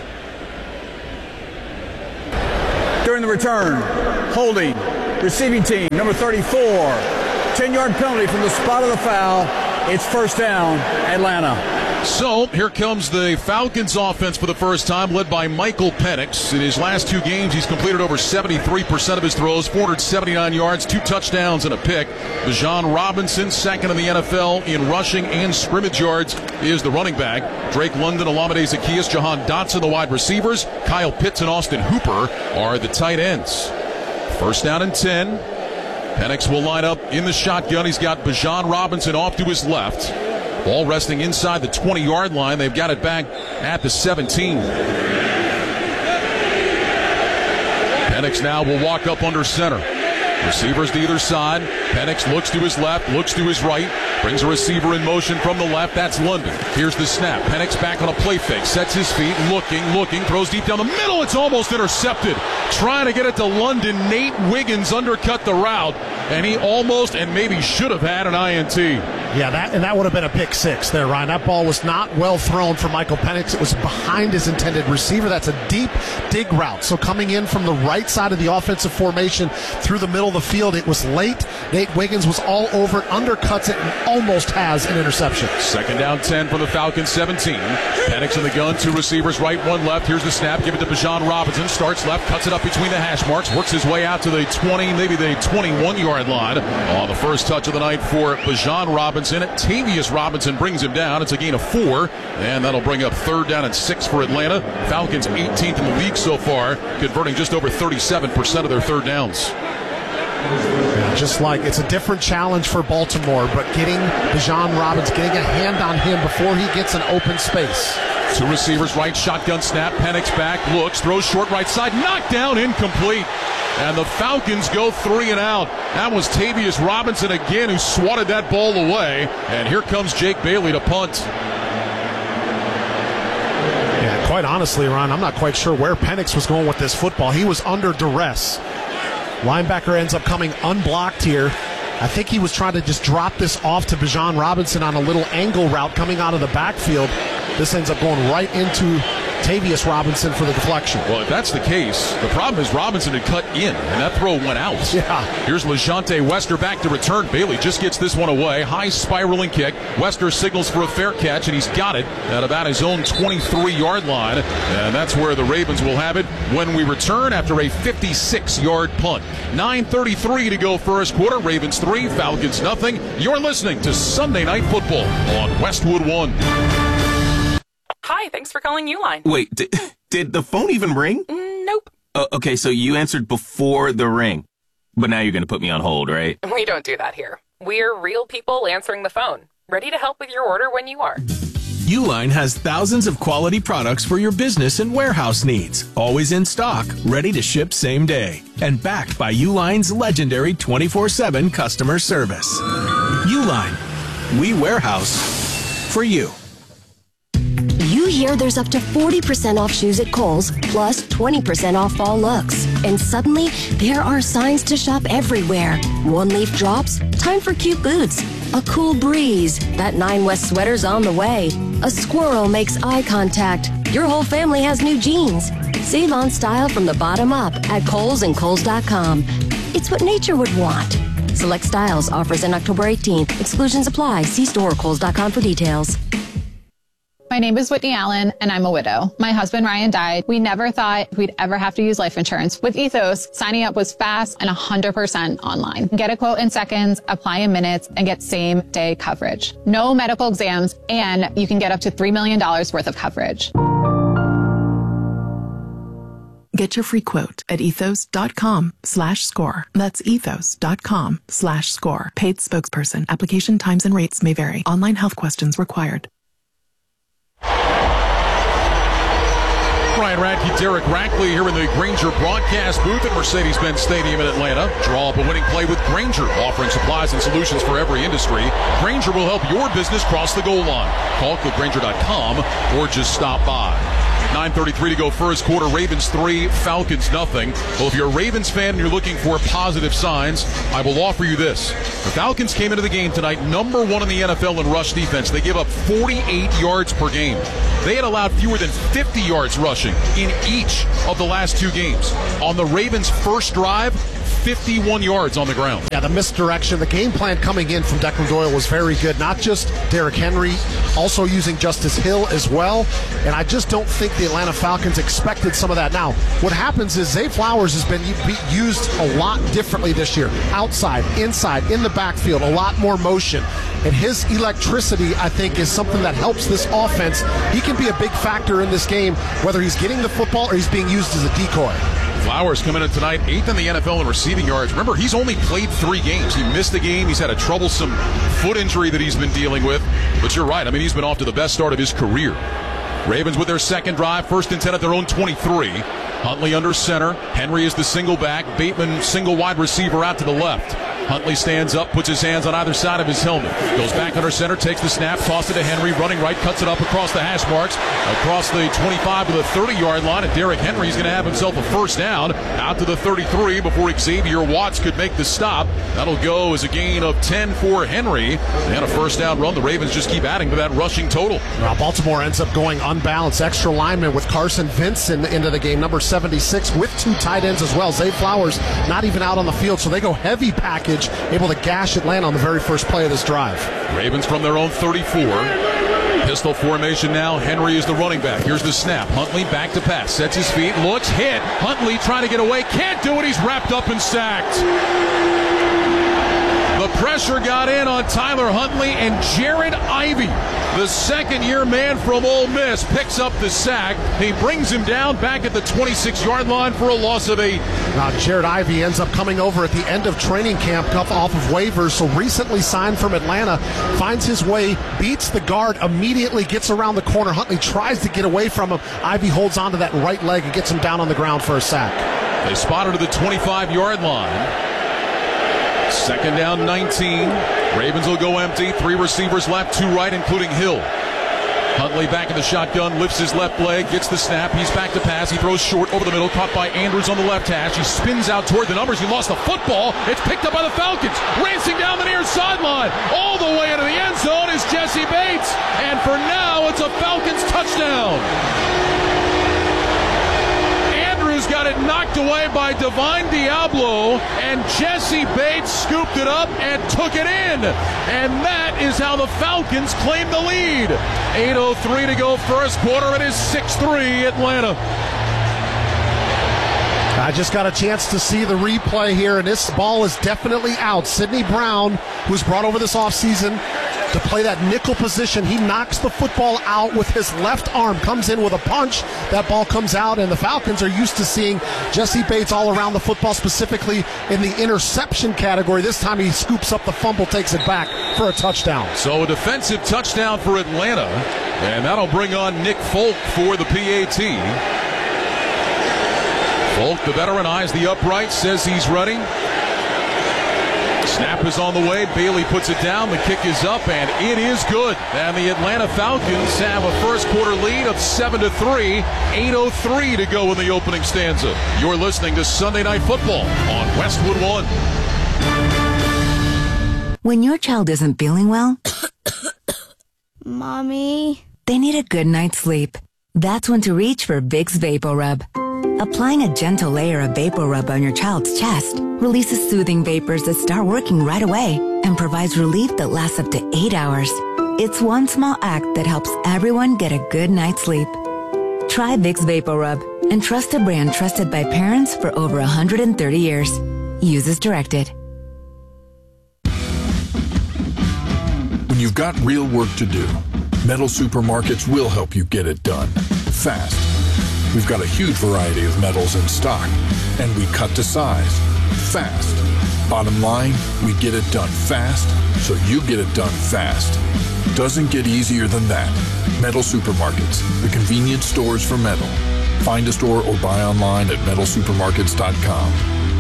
During the return, holding, receiving team, number thirty-four. ten-yard penalty from the spot of the foul. It's first down, Atlanta.
So here comes the Falcons offense for the first time, led by Michael Penix. In his last two games, he's completed over seventy-three percent of his throws, four hundred seventy-nine yards, two touchdowns, and a pick. Bijan Robinson, second in the N F L in rushing and scrimmage yards, is the running back. Drake London, Olamide Zaccheaus, Jahan Dotson, the wide receivers. Kyle Pitts and Austin Hooper are the tight ends. First down and ten. Penix will line up in the shotgun. He's got Bijan Robinson off to his left. Ball resting inside the twenty-yard line. They've got it back at the seventeen. Penix now will walk up under center. Receivers to either side. Penix looks to his left, looks to his right, brings a receiver in motion from the left. That's London. Here's the snap. Penix back on a play fake, sets his feet, looking, looking, throws deep down the middle. It's almost intercepted. Trying to get it to London. Nate Wiggins undercut the route, and he almost and maybe should have had an I N T.
Yeah, that and that would have been a pick six there, Ryan. That ball was not well thrown for Michael Penix. It was behind his intended receiver. That's a deep dig route. So coming in from the right side of the offensive formation through the middle of the field, it was late. Nate Wiggins was all over it, undercuts it, and almost has an interception.
Second down ten for the Falcons, seventeen. Penix in the gun, two receivers, right, one left. Here's the snap. Give it to Bijan Robinson. Starts left, cuts it up between the hash marks, works his way out to the twenty, maybe the twenty-one-yard line. On the first touch of the night for Bijan Robinson. Tavius Robinson brings him down. It's a gain of four, and that'll bring up third down and six for Atlanta. Falcons eighteenth in the league so far, converting just over thirty-seven percent of their third downs.
Yeah, just like it's a different challenge for Baltimore, but getting Bijan Robinson, getting a hand on him before he gets an open space.
Two receivers, right, shotgun snap. Penix back, looks, throws short right side, knocked down, incomplete. And the Falcons go three and out. That was Tavius Robinson again who swatted that ball away. And here comes Jake Bailey to punt.
Yeah, quite honestly, Ron, I'm not quite sure where Penix was going with this football. He was under duress. Linebacker ends up coming unblocked here. I think he was trying to just drop this off to Bijan Robinson on a little angle route coming out of the backfield. This ends up going right into Tavius Robinson for the deflection.
Well, if that's the case, the problem is Robinson had cut in, and that throw went out.
Yeah.
Here's LeJonte Wester back to return. Bailey just gets this one away. High spiraling kick. Wester signals for a fair catch, and he's got it at about his own twenty-three-yard line. And that's where the Ravens will have it when we return after a fifty-six-yard punt. nine thirty-three to go first quarter. Ravens three, Falcons nothing. You're listening to Sunday Night Football on Westwood One.
Hi, thanks for calling Uline.
Wait, did, did the phone even ring?
Mm, nope.
Uh, okay, so you answered before the ring. But now you're going to put me on hold, right?
We don't do that here. We're real people answering the phone. Ready to help with your order when you are.
Uline has thousands of quality products for your business and warehouse needs. Always in stock, ready to ship same day. And backed by Uline's legendary twenty-four seven customer service. Uline. We warehouse for you.
You hear there's up to forty percent off shoes at Kohl's, plus twenty percent off fall looks. And suddenly, there are signs to shop everywhere. One leaf drops, time for cute boots. A cool breeze, that Nine West sweater's on the way. A squirrel makes eye contact. Your whole family has new jeans. Save on style from the bottom up at Kohl's and Kohl's dot com. It's what nature would want. Select styles, offers in October eighteenth. Exclusions apply. See store or Kohl's dot com for details.
My name is Whitney Allen, and I'm a widow. My husband, Ryan, died. We never thought we'd ever have to use life insurance. With Ethos, signing up was fast and one hundred percent online. Get a quote in seconds, apply in minutes, and get same-day coverage. No medical exams, and you can get up to three million dollars worth of coverage.
Get your free quote at ethos.com slash score. That's ethos.com slash score. Paid spokesperson. Application times and rates may vary. Online health questions required.
Ryan Radke, Derek Rackley here in the Grainger broadcast booth at Mercedes-Benz Stadium in Atlanta. Draw up a winning play with Grainger, offering supplies and solutions for every industry. Grainger will help your business cross the goal line. Call click grainger dot com or just stop by. nine thirty-three to go first quarter. Ravens three, Falcons nothing. Well, if you're a Ravens fan and you're looking for positive signs, I will offer you this. The Falcons came into the game tonight number one in the N F L in rush defense. They give up forty-eight yards per game. They had allowed fewer than fifty yards rushing in each of the last two games. On the Ravens' first drive, fifty-one yards on the ground.
Yeah, the misdirection, the game plan coming in from Declan Doyle was very good. Not just Derrick Henry, also using Justice Hill as well. And I just don't think the Atlanta Falcons expected some of that. Now, what happens is Zay Flowers has been used a lot differently this year. Outside, inside, in the backfield, a lot more motion. And his electricity, I think, is something that helps this offense. He can be a big factor in this game, whether he's getting the football or he's being used as a decoy.
Flowers coming in tonight, eighth in the N F L in receiving yards. Remember, he's only played three games. He missed a game. He's had a troublesome foot injury that he's been dealing with. But you're right. I mean, he's been off to the best start of his career. Ravens with their second drive, first and ten at their own twenty-three. Huntley under center. Henry is the single back. Bateman single wide receiver out to the left. Huntley stands up, puts his hands on either side of his helmet. Goes back under center, takes the snap, tosses it to Henry, running right, cuts it up across the hash marks, across the twenty-five to the thirty-yard line, and Derrick Henry's going to have himself a first down out to the thirty-three before Xavier Watts could make the stop. That'll go as a gain of ten for Henry, and a first down run. The Ravens just keep adding to that rushing total.
Now, Baltimore ends up going unbalanced. Extra lineman with Carson Vincent into the game, number seventy-six, with two tight ends as well. Zay Flowers not even out on the field, so they go heavy package, able to gash Atlanta on the very first play of this drive.
Ravens from their own thirty-four. Pistol formation now. Henry is the running back. Here's the snap. Huntley back to pass. Sets his feet. Looks. Hit. Huntley trying to get away. Can't do it. He's wrapped up and sacked. The pressure got in on Tyler Huntley, and Jared Ivey, the second-year man from Ole Miss, picks up the sack. He brings him down back at the twenty-six-yard line for a loss of eight.
Now, Jared Ivey ends up coming over at the end of training camp, off of waivers, so recently signed from Atlanta, finds his way, beats the guard, immediately gets around the corner. Huntley tries to get away from him. Ivey holds onto that right leg and gets him down on the ground for a sack.
They spot her to the twenty-five-yard line. Second down, nineteen. Ravens will go empty. Three receivers left, two right, including Hill. Huntley back in the shotgun, lifts his left leg, gets the snap. He's back to pass. He throws short over the middle, caught by Andrews on the left hash. He spins out toward the numbers. He lost the football. It's picked up by the Falcons. Racing down the near sideline. All the way into the end zone is Jesse Bates. And for now, it's a Falcons touchdown. Got it knocked away by Divine Diablo, and Jesse Bates scooped it up and took it in. And that is how the Falcons claim the lead. eight oh three to go first quarter. It is six three Atlanta.
I just got a chance to see the replay here, and this ball is definitely out. Sidney Brown, who's brought over this offseason to play that nickel position, he knocks the football out with his left arm, comes in with a punch. That ball comes out, and the Falcons are used to seeing Jesse Bates all around the football, specifically in the interception category. This time he scoops up the fumble, takes it back for a touchdown.
So a defensive touchdown for Atlanta, and that'll bring on Nick Folk for the P A T. Folk, the veteran, eyes the upright, says he's ready. Snap is on the way. Bailey puts it down. The kick is up, and it is good. And the Atlanta Falcons have a first quarter lead of seven to three. eight oh three to go in the opening stanza. You're listening to Sunday Night Football on Westwood One.
When your child isn't feeling well,
Mommy,
they need a good night's sleep. That's when to reach for Vicks VapoRub. Applying a gentle layer of VapoRub on your child's chest releases soothing vapors that start working right away and provides relief that lasts up to eight hours. It's one small act that helps everyone get a good night's sleep. Try Vicks VapoRub and trust a brand trusted by parents for over one hundred thirty years. Use as directed.
When you've got real work to do, Metal Supermarkets will help you get it done. Fast. We've got a huge variety of metals in stock, and we cut to size, fast. Bottom line, we get it done fast, so you get it done fast. Doesn't get easier than that. Metal Supermarkets, the convenience stores for metal. Find a store or buy online at metal supermarkets dot com.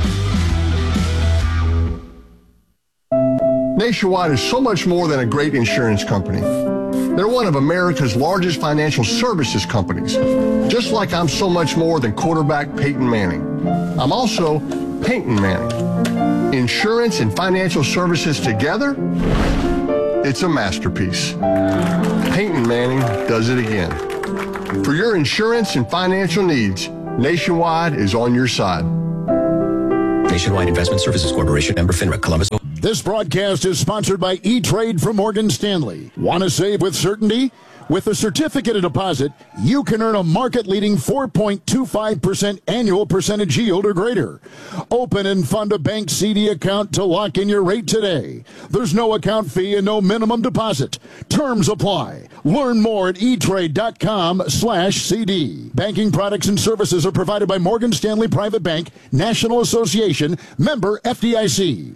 Nationwide is so much more than a great insurance company. They're one of America's largest financial services companies, just like I'm so much more than quarterback Peyton Manning. I'm also Peyton Manning. Insurance and financial services together, it's a masterpiece. Peyton Manning does it again. For your insurance and financial needs, Nationwide is on your side.
Nationwide Investment Services Corporation, member FINRA, Columbus.
This broadcast is sponsored by E-Trade from Morgan Stanley. Want to save with certainty? With a certificate of deposit, you can earn a market-leading four point two five percent annual percentage yield or greater. Open and fund a bank C D account to lock in your rate today. There's no account fee and no minimum deposit. Terms apply. Learn more at etrade.com slash CD. Banking products and services are provided by Morgan Stanley Private Bank, National Association, member F D I C.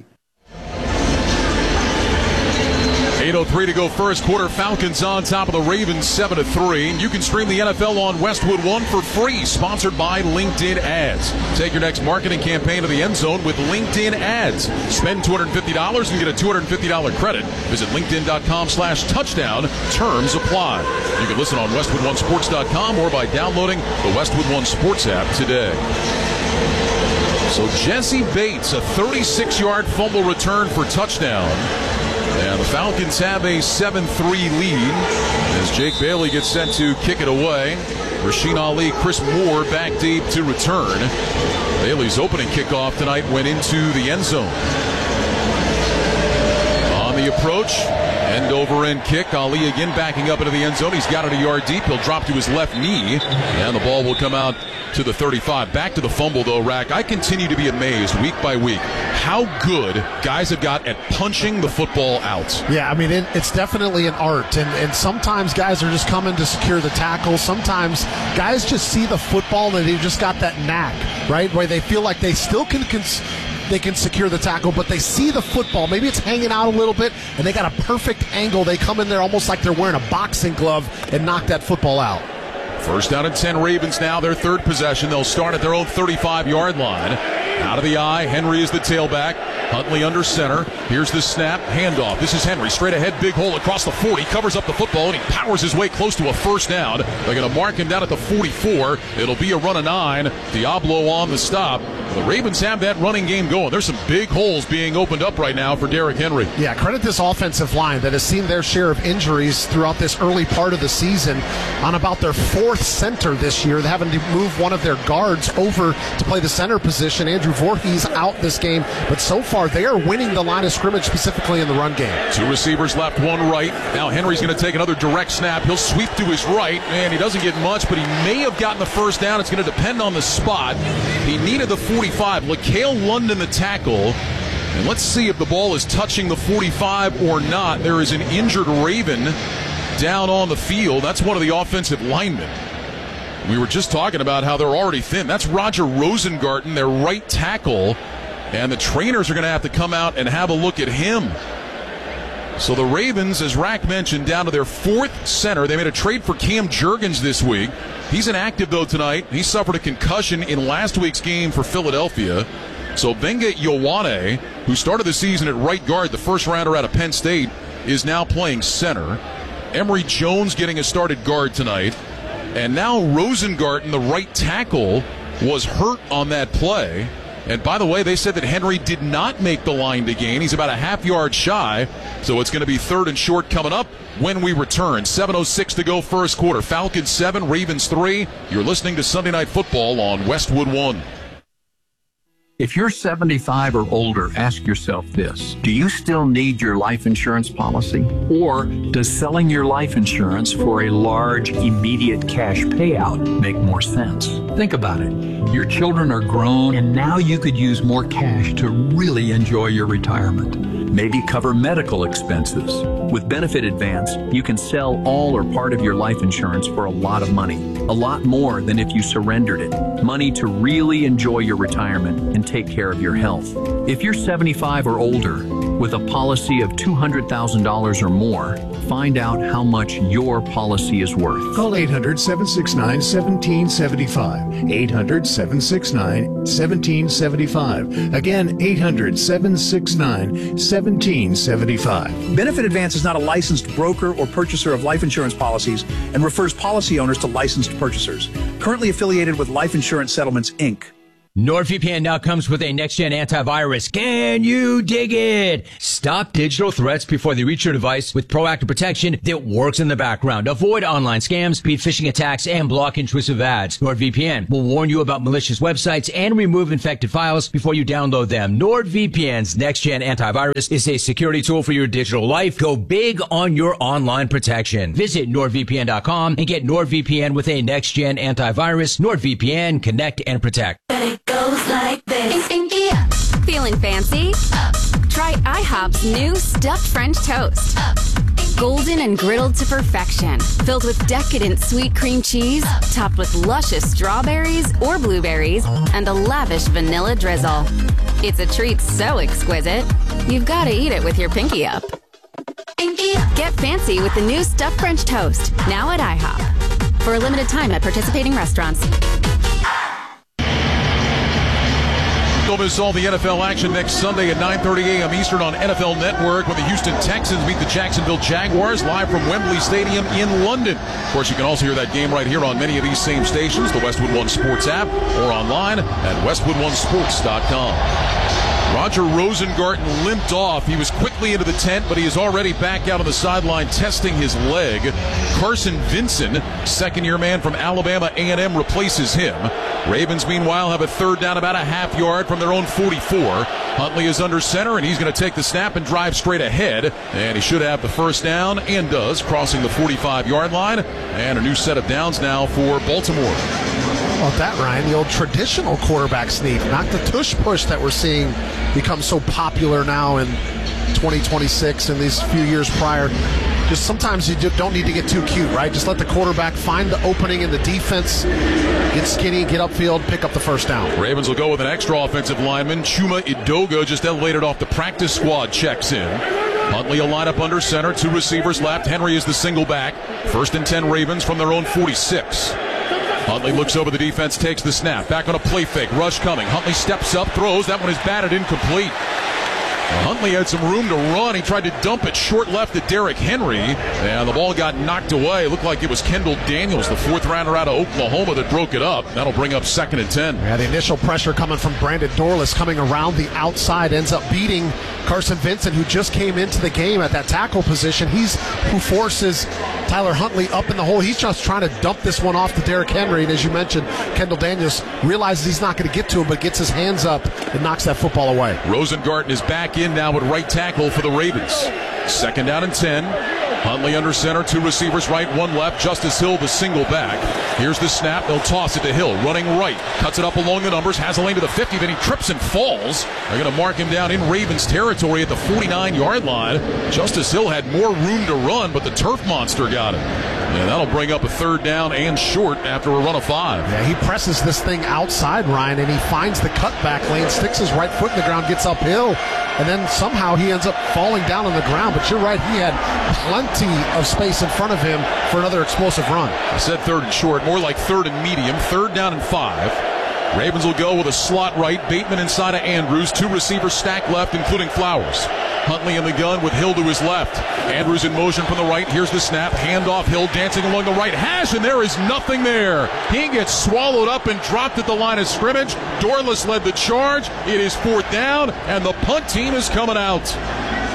eight oh three to go first quarter. Falcons on top of the Ravens seven to three. You can stream the N F L on Westwood One for free, sponsored by LinkedIn Ads. Take your next marketing campaign to the end zone with LinkedIn Ads. Spend two hundred fifty dollars and get a two hundred fifty dollars credit. Visit linkedin.com slash touchdown. Terms apply. You can listen on westwood one sports dot com or by downloading the Westwood One Sports app today. So Jesse Bates, a thirty-six-yard fumble return for touchdown. And the Falcons have a seven three lead as Jake Bailey gets set to kick it away. Rasheen Ali, Chris Moore back deep to return. Bailey's opening kickoff tonight went into the end zone. On the approach, end over end kick. Ali again backing up into the end zone. He's got it a yard deep. He'll drop to his left knee, and the ball will come out to the thirty-five. Back to the fumble, though, Rack. I continue to be amazed week by week how good guys have got at punching the football out.
Yeah, I mean, it, it's definitely an art, and, and sometimes guys are just coming to secure the tackle. Sometimes guys just see the football and they've just got that knack, right, where they feel like they still can cons- they can secure the tackle, but they see the football. Maybe it's hanging out a little bit, and they got a perfect angle. They come in there almost like they're wearing a boxing glove and knock that football out.
First down and ten Ravens now, their third possession. They'll start at their own thirty-five-yard line. Out of the eye, Henry is the tailback. Huntley under center. Here's the snap, handoff. This is Henry, straight ahead, big hole across the forty, covers up the football, and he powers his way close to a first down. They're going to mark him down at the forty-four. It'll be a run of nine. Diablo on the stop. The Ravens have that running game going. There's some big holes being opened up right now for Derrick Henry.
Yeah, credit this offensive line that has seen their share of injuries throughout this early part of the season. On about their fourth center this year, they're having to move one of their guards over to play the center position. Andrew Voorhees out this game, but so far they are winning the line of scrimmage, specifically in the run game.
Two receivers left, one right. Now Henry's going to take another direct snap. He'll sweep to his right, and he doesn't get much, but he may have gotten the first down. It's going to depend on the spot. He needed the forty-five. LaCale London the tackle. And let's see if the ball is touching the forty-five or not. There is an injured Raven down on the field. That's one of the offensive linemen. We were just talking about how they're already thin. That's Roger Rosengarten, their right tackle. And the trainers are going to have to come out and have a look at him. So the Ravens, as Rack mentioned, down to their fourth center. They made a trade for Cam Jurgens this week. He's inactive, though, tonight. He suffered a concussion in last week's game for Philadelphia. So Benga Ioane, who started the season at right guard, the first rounder out of Penn State, is now playing center. Emory Jones getting a started guard tonight. And now Rosengarten, the right tackle, was hurt on that play. And by the way, they said that Henry did not make the line to gain. He's about a half yard shy. So it's going to be third and short coming up when we return. seven oh six to go first quarter. Falcons seven, Ravens three. You're listening to Sunday Night Football on Westwood One.
If you're seventy-five or older, ask yourself this. Do you still need your life insurance policy? Or does selling your life insurance for a large, immediate cash payout make more sense? Think about it. Your children are grown, and now you could use more cash to really enjoy your retirement. Maybe cover medical expenses. With Benefit Advance, you can sell all or part of your life insurance for a lot of money. A lot more than if you surrendered it. Money to really enjoy your retirement and take care of your health. If you're seventy-five or older, with a policy of two hundred thousand dollars or more, find out how much your policy is worth.
Call eight hundred, seven six nine, one seven seven five. eight hundred, seven six nine, one seven seven five. Again, eight hundred, seven six nine, one seven seven five.
Benefit Advance is not a licensed broker or purchaser of life insurance policies and refers policy owners to licensed purchasers. Currently affiliated with Life Insurance Settlements, Incorporated.
NordVPN now comes with a next-gen antivirus. Can you dig it? Stop digital threats before they reach your device with proactive protection that works in the background. Avoid online scams, beat phishing attacks, and block intrusive ads. NordVPN will warn you about malicious websites and remove infected files before you download them. NordVPN's next-gen antivirus is a security tool for your digital life. Go big on your online protection. Visit nord V P N dot com and get NordVPN with a next-gen antivirus. NordVPN, connect and protect.
Goes like this. Feeling fancy? Up. Try IHOP's new stuffed French toast. Up. Golden and griddled to perfection. Filled with decadent sweet cream cheese, Up. Topped with luscious strawberries or blueberries, and a lavish vanilla drizzle. It's a treat so exquisite, you've got to eat it with your pinky up. Pinky up. Get fancy with the new stuffed French toast, now at IHOP. For a limited time at participating restaurants.
Don't miss all the N F L action next Sunday at nine thirty a.m. Eastern on N F L Network when the Houston Texans meet the Jacksonville Jaguars live from Wembley Stadium in London. Of course, you can also hear that game right here on many of these same stations, the Westwood One Sports app, or online at westwood one sports dot com. Roger Rosengarten limped off. He was quickly into the tent, but he is already back out on the sideline testing his leg. Carson Vinson, second-year man from Alabama A and M, replaces him. Ravens, meanwhile, have a third down about a half yard from their own forty-four. Huntley is under center, and he's going to take the snap and drive straight ahead. And he should have the first down, and does, crossing the forty-five-yard line. And a new set of downs now for Baltimore.
How about that, Ryan? The old traditional quarterback sneak, not the tush push that we're seeing become so popular now in twenty twenty-six and these few years prior. Just sometimes you don't need to get too cute, right? Just let the quarterback find the opening in the defense, get skinny, get upfield, pick up the first down.
Ravens will go with an extra offensive lineman. Chuma Idoga, just elevated off the practice squad, checks in. Huntley will line up under center, two receivers left. Henry is the single back. First and ten Ravens from their own forty-six. Huntley looks over the defense, takes the snap. Back on a play fake. Rush coming. Huntley steps up, throws. That one is batted incomplete. Huntley had some room to run. He tried to dump it short left to Derrick Henry, and the ball got knocked away. It looked like it was Kendall Daniels, the fourth rounder out of Oklahoma, that broke it up. That'll bring up second and ten.
Yeah, the initial pressure coming from Brandon Dorless coming around the outside ends up beating Carson Vincent, who just came into the game at that tackle position. He's who forces Tyler Huntley up in the hole. He's just trying to dump this one off to Derrick Henry, and as you mentioned, Kendall Daniels realizes he's not going to get to him, but gets his hands up and knocks that football away.
Rosengarten is back in now at right tackle for the Ravens. Second down and ten. Huntley under center, two receivers right, one left. Justice Hill, the single back. Here's the snap. They'll toss it to Hill, running right. Cuts it up along the numbers, has a lane to the fifty, then he trips and falls. They're going to mark him down in Ravens territory at the forty-nine-yard line. Justice Hill had more room to run, but the turf monster got him. And that'll bring up a third down and short after a run of five.
Yeah, he presses this thing outside, Ryan, and he finds the cutback lane, sticks his right foot in the ground, gets uphill, and then somehow he ends up falling down on the ground. But you're right, he had plenty of space in front of him for another explosive run.
I said third and short, more like third and medium, third down and five. Ravens will go with a slot right, Bateman inside of Andrews, two receivers stacked left, including Flowers. Huntley in the gun with Hill to his left. Andrews in motion from the right. Here's the snap. Handoff. Hill dancing along the right hash, and there is nothing there. He gets swallowed up and dropped at the line of scrimmage. Dorless led the charge. It is fourth down, and the punt team is coming out.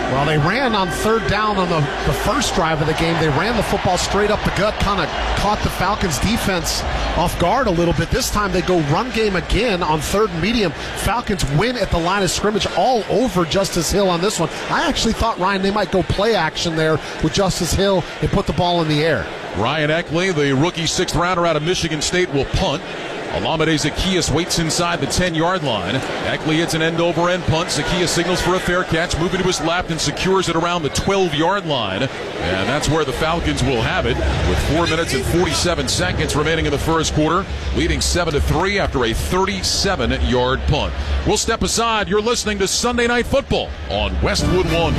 Well, they ran on third down on the, the first drive of the game. They ran the football straight up the gut, kind of caught the Falcons defense off guard a little bit. This time they go run game again on third and medium. Falcons win at the line of scrimmage all over Justice Hill on this one. I actually thought, Ryan, they might go play action there with Justice Hill and put the ball in the air.
Ryan Eckley, the rookie sixth rounder out of Michigan State, will punt. Alameda Zacchaeus waits inside the ten-yard line. Eckley hits an end-over-end punt. Zacchaeus signals for a fair catch, moving to his left and secures it around the twelve-yard line. And that's where the Falcons will have it with four minutes and forty-seven seconds remaining in the first quarter, leading seven to three after a thirty-seven-yard punt. We'll step aside. You're listening to Sunday Night Football on Westwood One.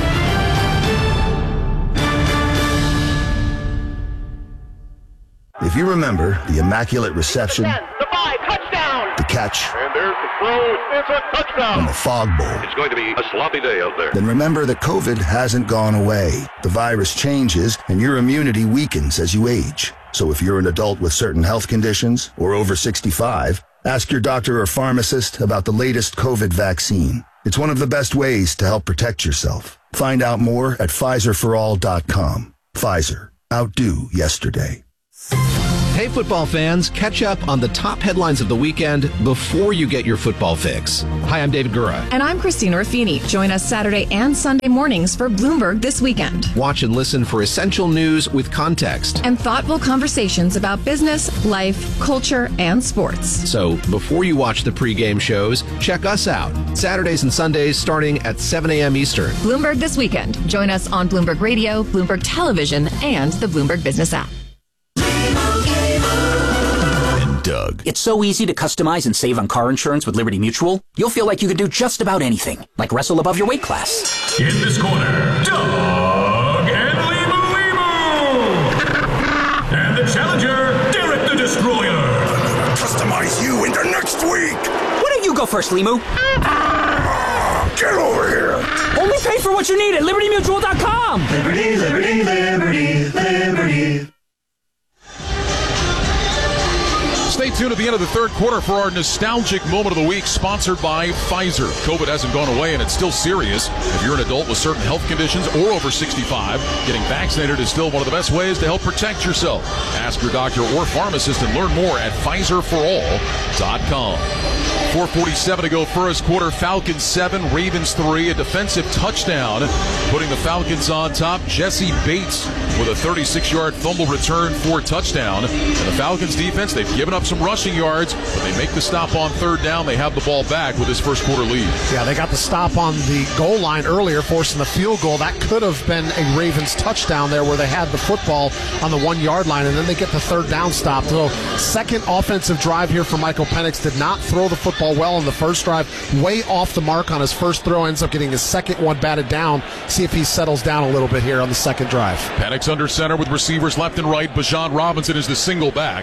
If you remember the immaculate reception,
the five, touchdown,
the catch,
and there's the throw, it's a touchdown,
and the fog bowl,
it's going to be a sloppy day out there.
Then remember that COVID hasn't gone away. The virus changes, and your immunity weakens as you age. So if you're an adult with certain health conditions or over sixty-five, ask your doctor or pharmacist about the latest COVID vaccine. It's one of the best ways to help protect yourself. Find out more at Pfizer for all dot com. Pfizer. Outdo yesterday.
Hey, football fans, catch up on the top headlines of the weekend before you get your football fix. Hi, I'm David Gura.
And I'm Christina Raffini. Join us Saturday and Sunday mornings for Bloomberg This Weekend.
Watch and listen for essential news with context
and thoughtful conversations about business, life, culture, and sports.
So before you watch the pregame shows, check us out. Saturdays and Sundays starting at seven a.m. Eastern.
Bloomberg This Weekend. Join us on Bloomberg Radio, Bloomberg Television, and the Bloomberg Business app.
Doug. It's so easy to customize and save on car insurance with Liberty Mutual. You'll feel like you can do just about anything, like wrestle above your weight class.
In this corner, Doug and Limu Limu. And the challenger, Derek the Destroyer.
I'm gonna customize you into next week. Why don't you go first, Limu?
Get over here.
Only pay for what you need at Liberty Mutual dot com.
Liberty, Liberty, Liberty, Liberty.
Stay tuned at the end of the third quarter for our nostalgic moment of the week, sponsored by Pfizer. COVID hasn't gone away, and it's still serious. If you're an adult with certain health conditions or over sixty-five, getting vaccinated is still one of the best ways to help protect yourself. Ask your doctor or pharmacist and learn more at Pfizer for all dot com. four forty-seven to go first quarter. Falcons seven, Ravens three. A defensive touchdown, putting the Falcons on top. Jesse Bates with a thirty-six-yard fumble return for touchdown. And the Falcons defense, they've given up some rushing yards, but they make the stop on third down. They have the ball back with this first quarter lead.
Yeah, they got the stop on the goal line earlier, forcing the field goal. That could have been a Ravens touchdown there where they had the football on the one-yard line, and then they get the third down stop. So second offensive drive here for Michael Penix. Did not throw the football well in the first drive. Way off the mark on his first throw. Ends up getting his second one batted down. See if he settles down a little bit here on the second drive.
Penix under center with receivers left and right. Bijan Robinson is the single back.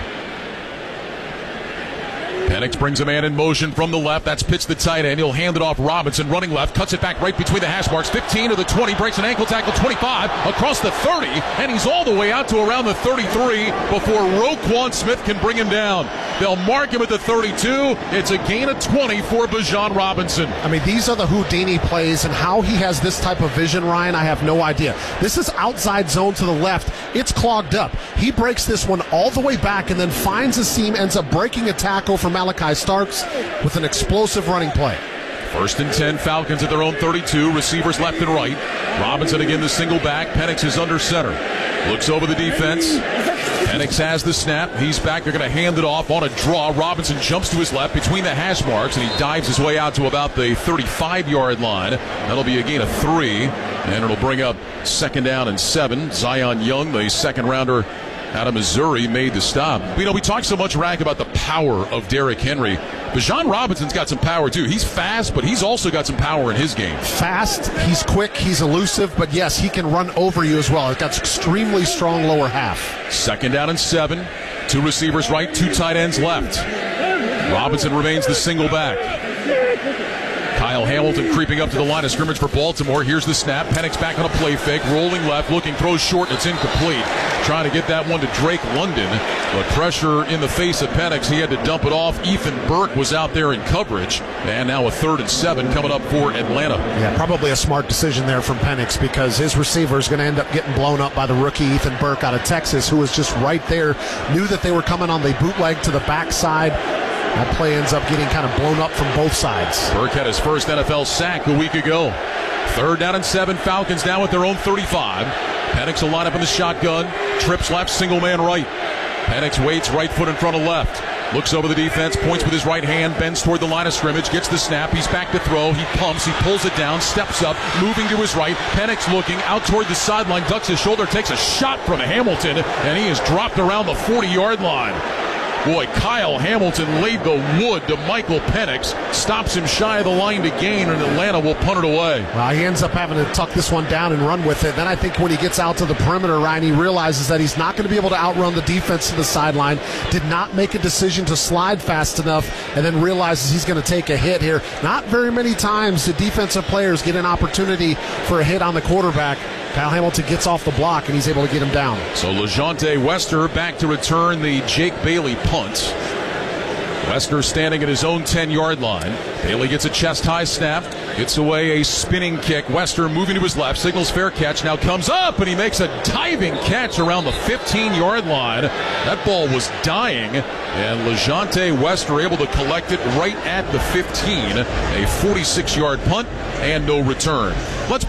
Penix brings a man in motion from the left. That's Pitts, the tight end. He'll hand it off. Robinson running left, cuts it back right between the hash marks. fifteen to the twenty, breaks an ankle tackle. twenty-five across the thirty, and he's all the way out to around the thirty-three before Roquan Smith can bring him down. They'll mark him at the thirty-two. It's a gain of twenty for Bijan Robinson.
I mean, these are the Houdini plays, and how he has this type of vision, Ryan, I have no idea. This is outside zone to the left. It's clogged up. He breaks this one all the way back and then finds a seam, ends up breaking a tackle from Malachi Starks with an explosive running play.
First and ten, Falcons at their own thirty-two. Receivers left and right. Robinson again the single back. Penix is under center. Looks over the defense. Penix has the snap. He's back. They're going to hand it off on a draw. Robinson jumps to his left between the hash marks, and he dives his way out to about the thirty-five-yard line. That'll be a gain of three, and it'll bring up second down and seven. Zion Young, the second-rounder out of Missouri, made the stop. You know, we talk so much, Rack, about the power of Derrick Henry. Bijan Robinson's got some power, too. He's fast, but he's also got some power in his game.
Fast, he's quick, he's elusive, but yes, he can run over you as well. He's got extremely strong lower half.
Second down and seven. Two receivers right, two tight ends left. Robinson remains the single back. Kyle Kyle Hamilton creeping up to the line of scrimmage for Baltimore. Here's the snap. Penix back on a play fake. Rolling left. Looking. Throws short. And it's incomplete. Trying to get that one to Drake London. But pressure in the face of Penix. He had to dump it off. Ethan Burke was out there in coverage. And now a third and seven coming up for Atlanta.
Yeah, probably a smart decision there from Penix because his receiver is going to end up getting blown up by the rookie Ethan Burke out of Texas, who was just right there, knew that they were coming on the bootleg to the backside. That play ends up getting kind of blown up from both sides.
Burke had his first N F L sack a week ago. Third down and seven. Falcons now at their own thirty-five. Penix will line up in the shotgun. Trips left, single man right. Penix waits, right foot in front of left. Looks over the defense, points with his right hand, bends toward the line of scrimmage, gets the snap, he's back to throw, he pumps, he pulls it down, steps up, moving to his right. Penix looking out toward the sideline, ducks his shoulder, takes a shot from Hamilton, and he is dropped around the forty-yard line. Boy, Kyle Hamilton laid the wood to Michael Penix, stops him shy of the line to gain, and Atlanta will punt it away.
Well, he ends up having to tuck this one down and run with it. Then I think when he gets out to the perimeter, Ryan, he realizes that he's not going to be able to outrun the defense to the sideline, did not make a decision to slide fast enough, and then realizes he's going to take a hit here. Not very many times do defensive players get an opportunity for a hit on the quarterback. Kyle Hamilton gets off the block, and he's able to get him down.
So LeJonte Wester back to return the Jake Bailey punt. Wester standing at his own ten-yard line. Bailey gets a chest-high snap. Gets away a spinning kick. Wester moving to his left. Signals fair catch. Now comes up, and he makes a diving catch around the fifteen-yard line. That ball was dying, and LeJonte Wester able to collect it right at the fifteen. A forty-six-yard punt and no return. Let's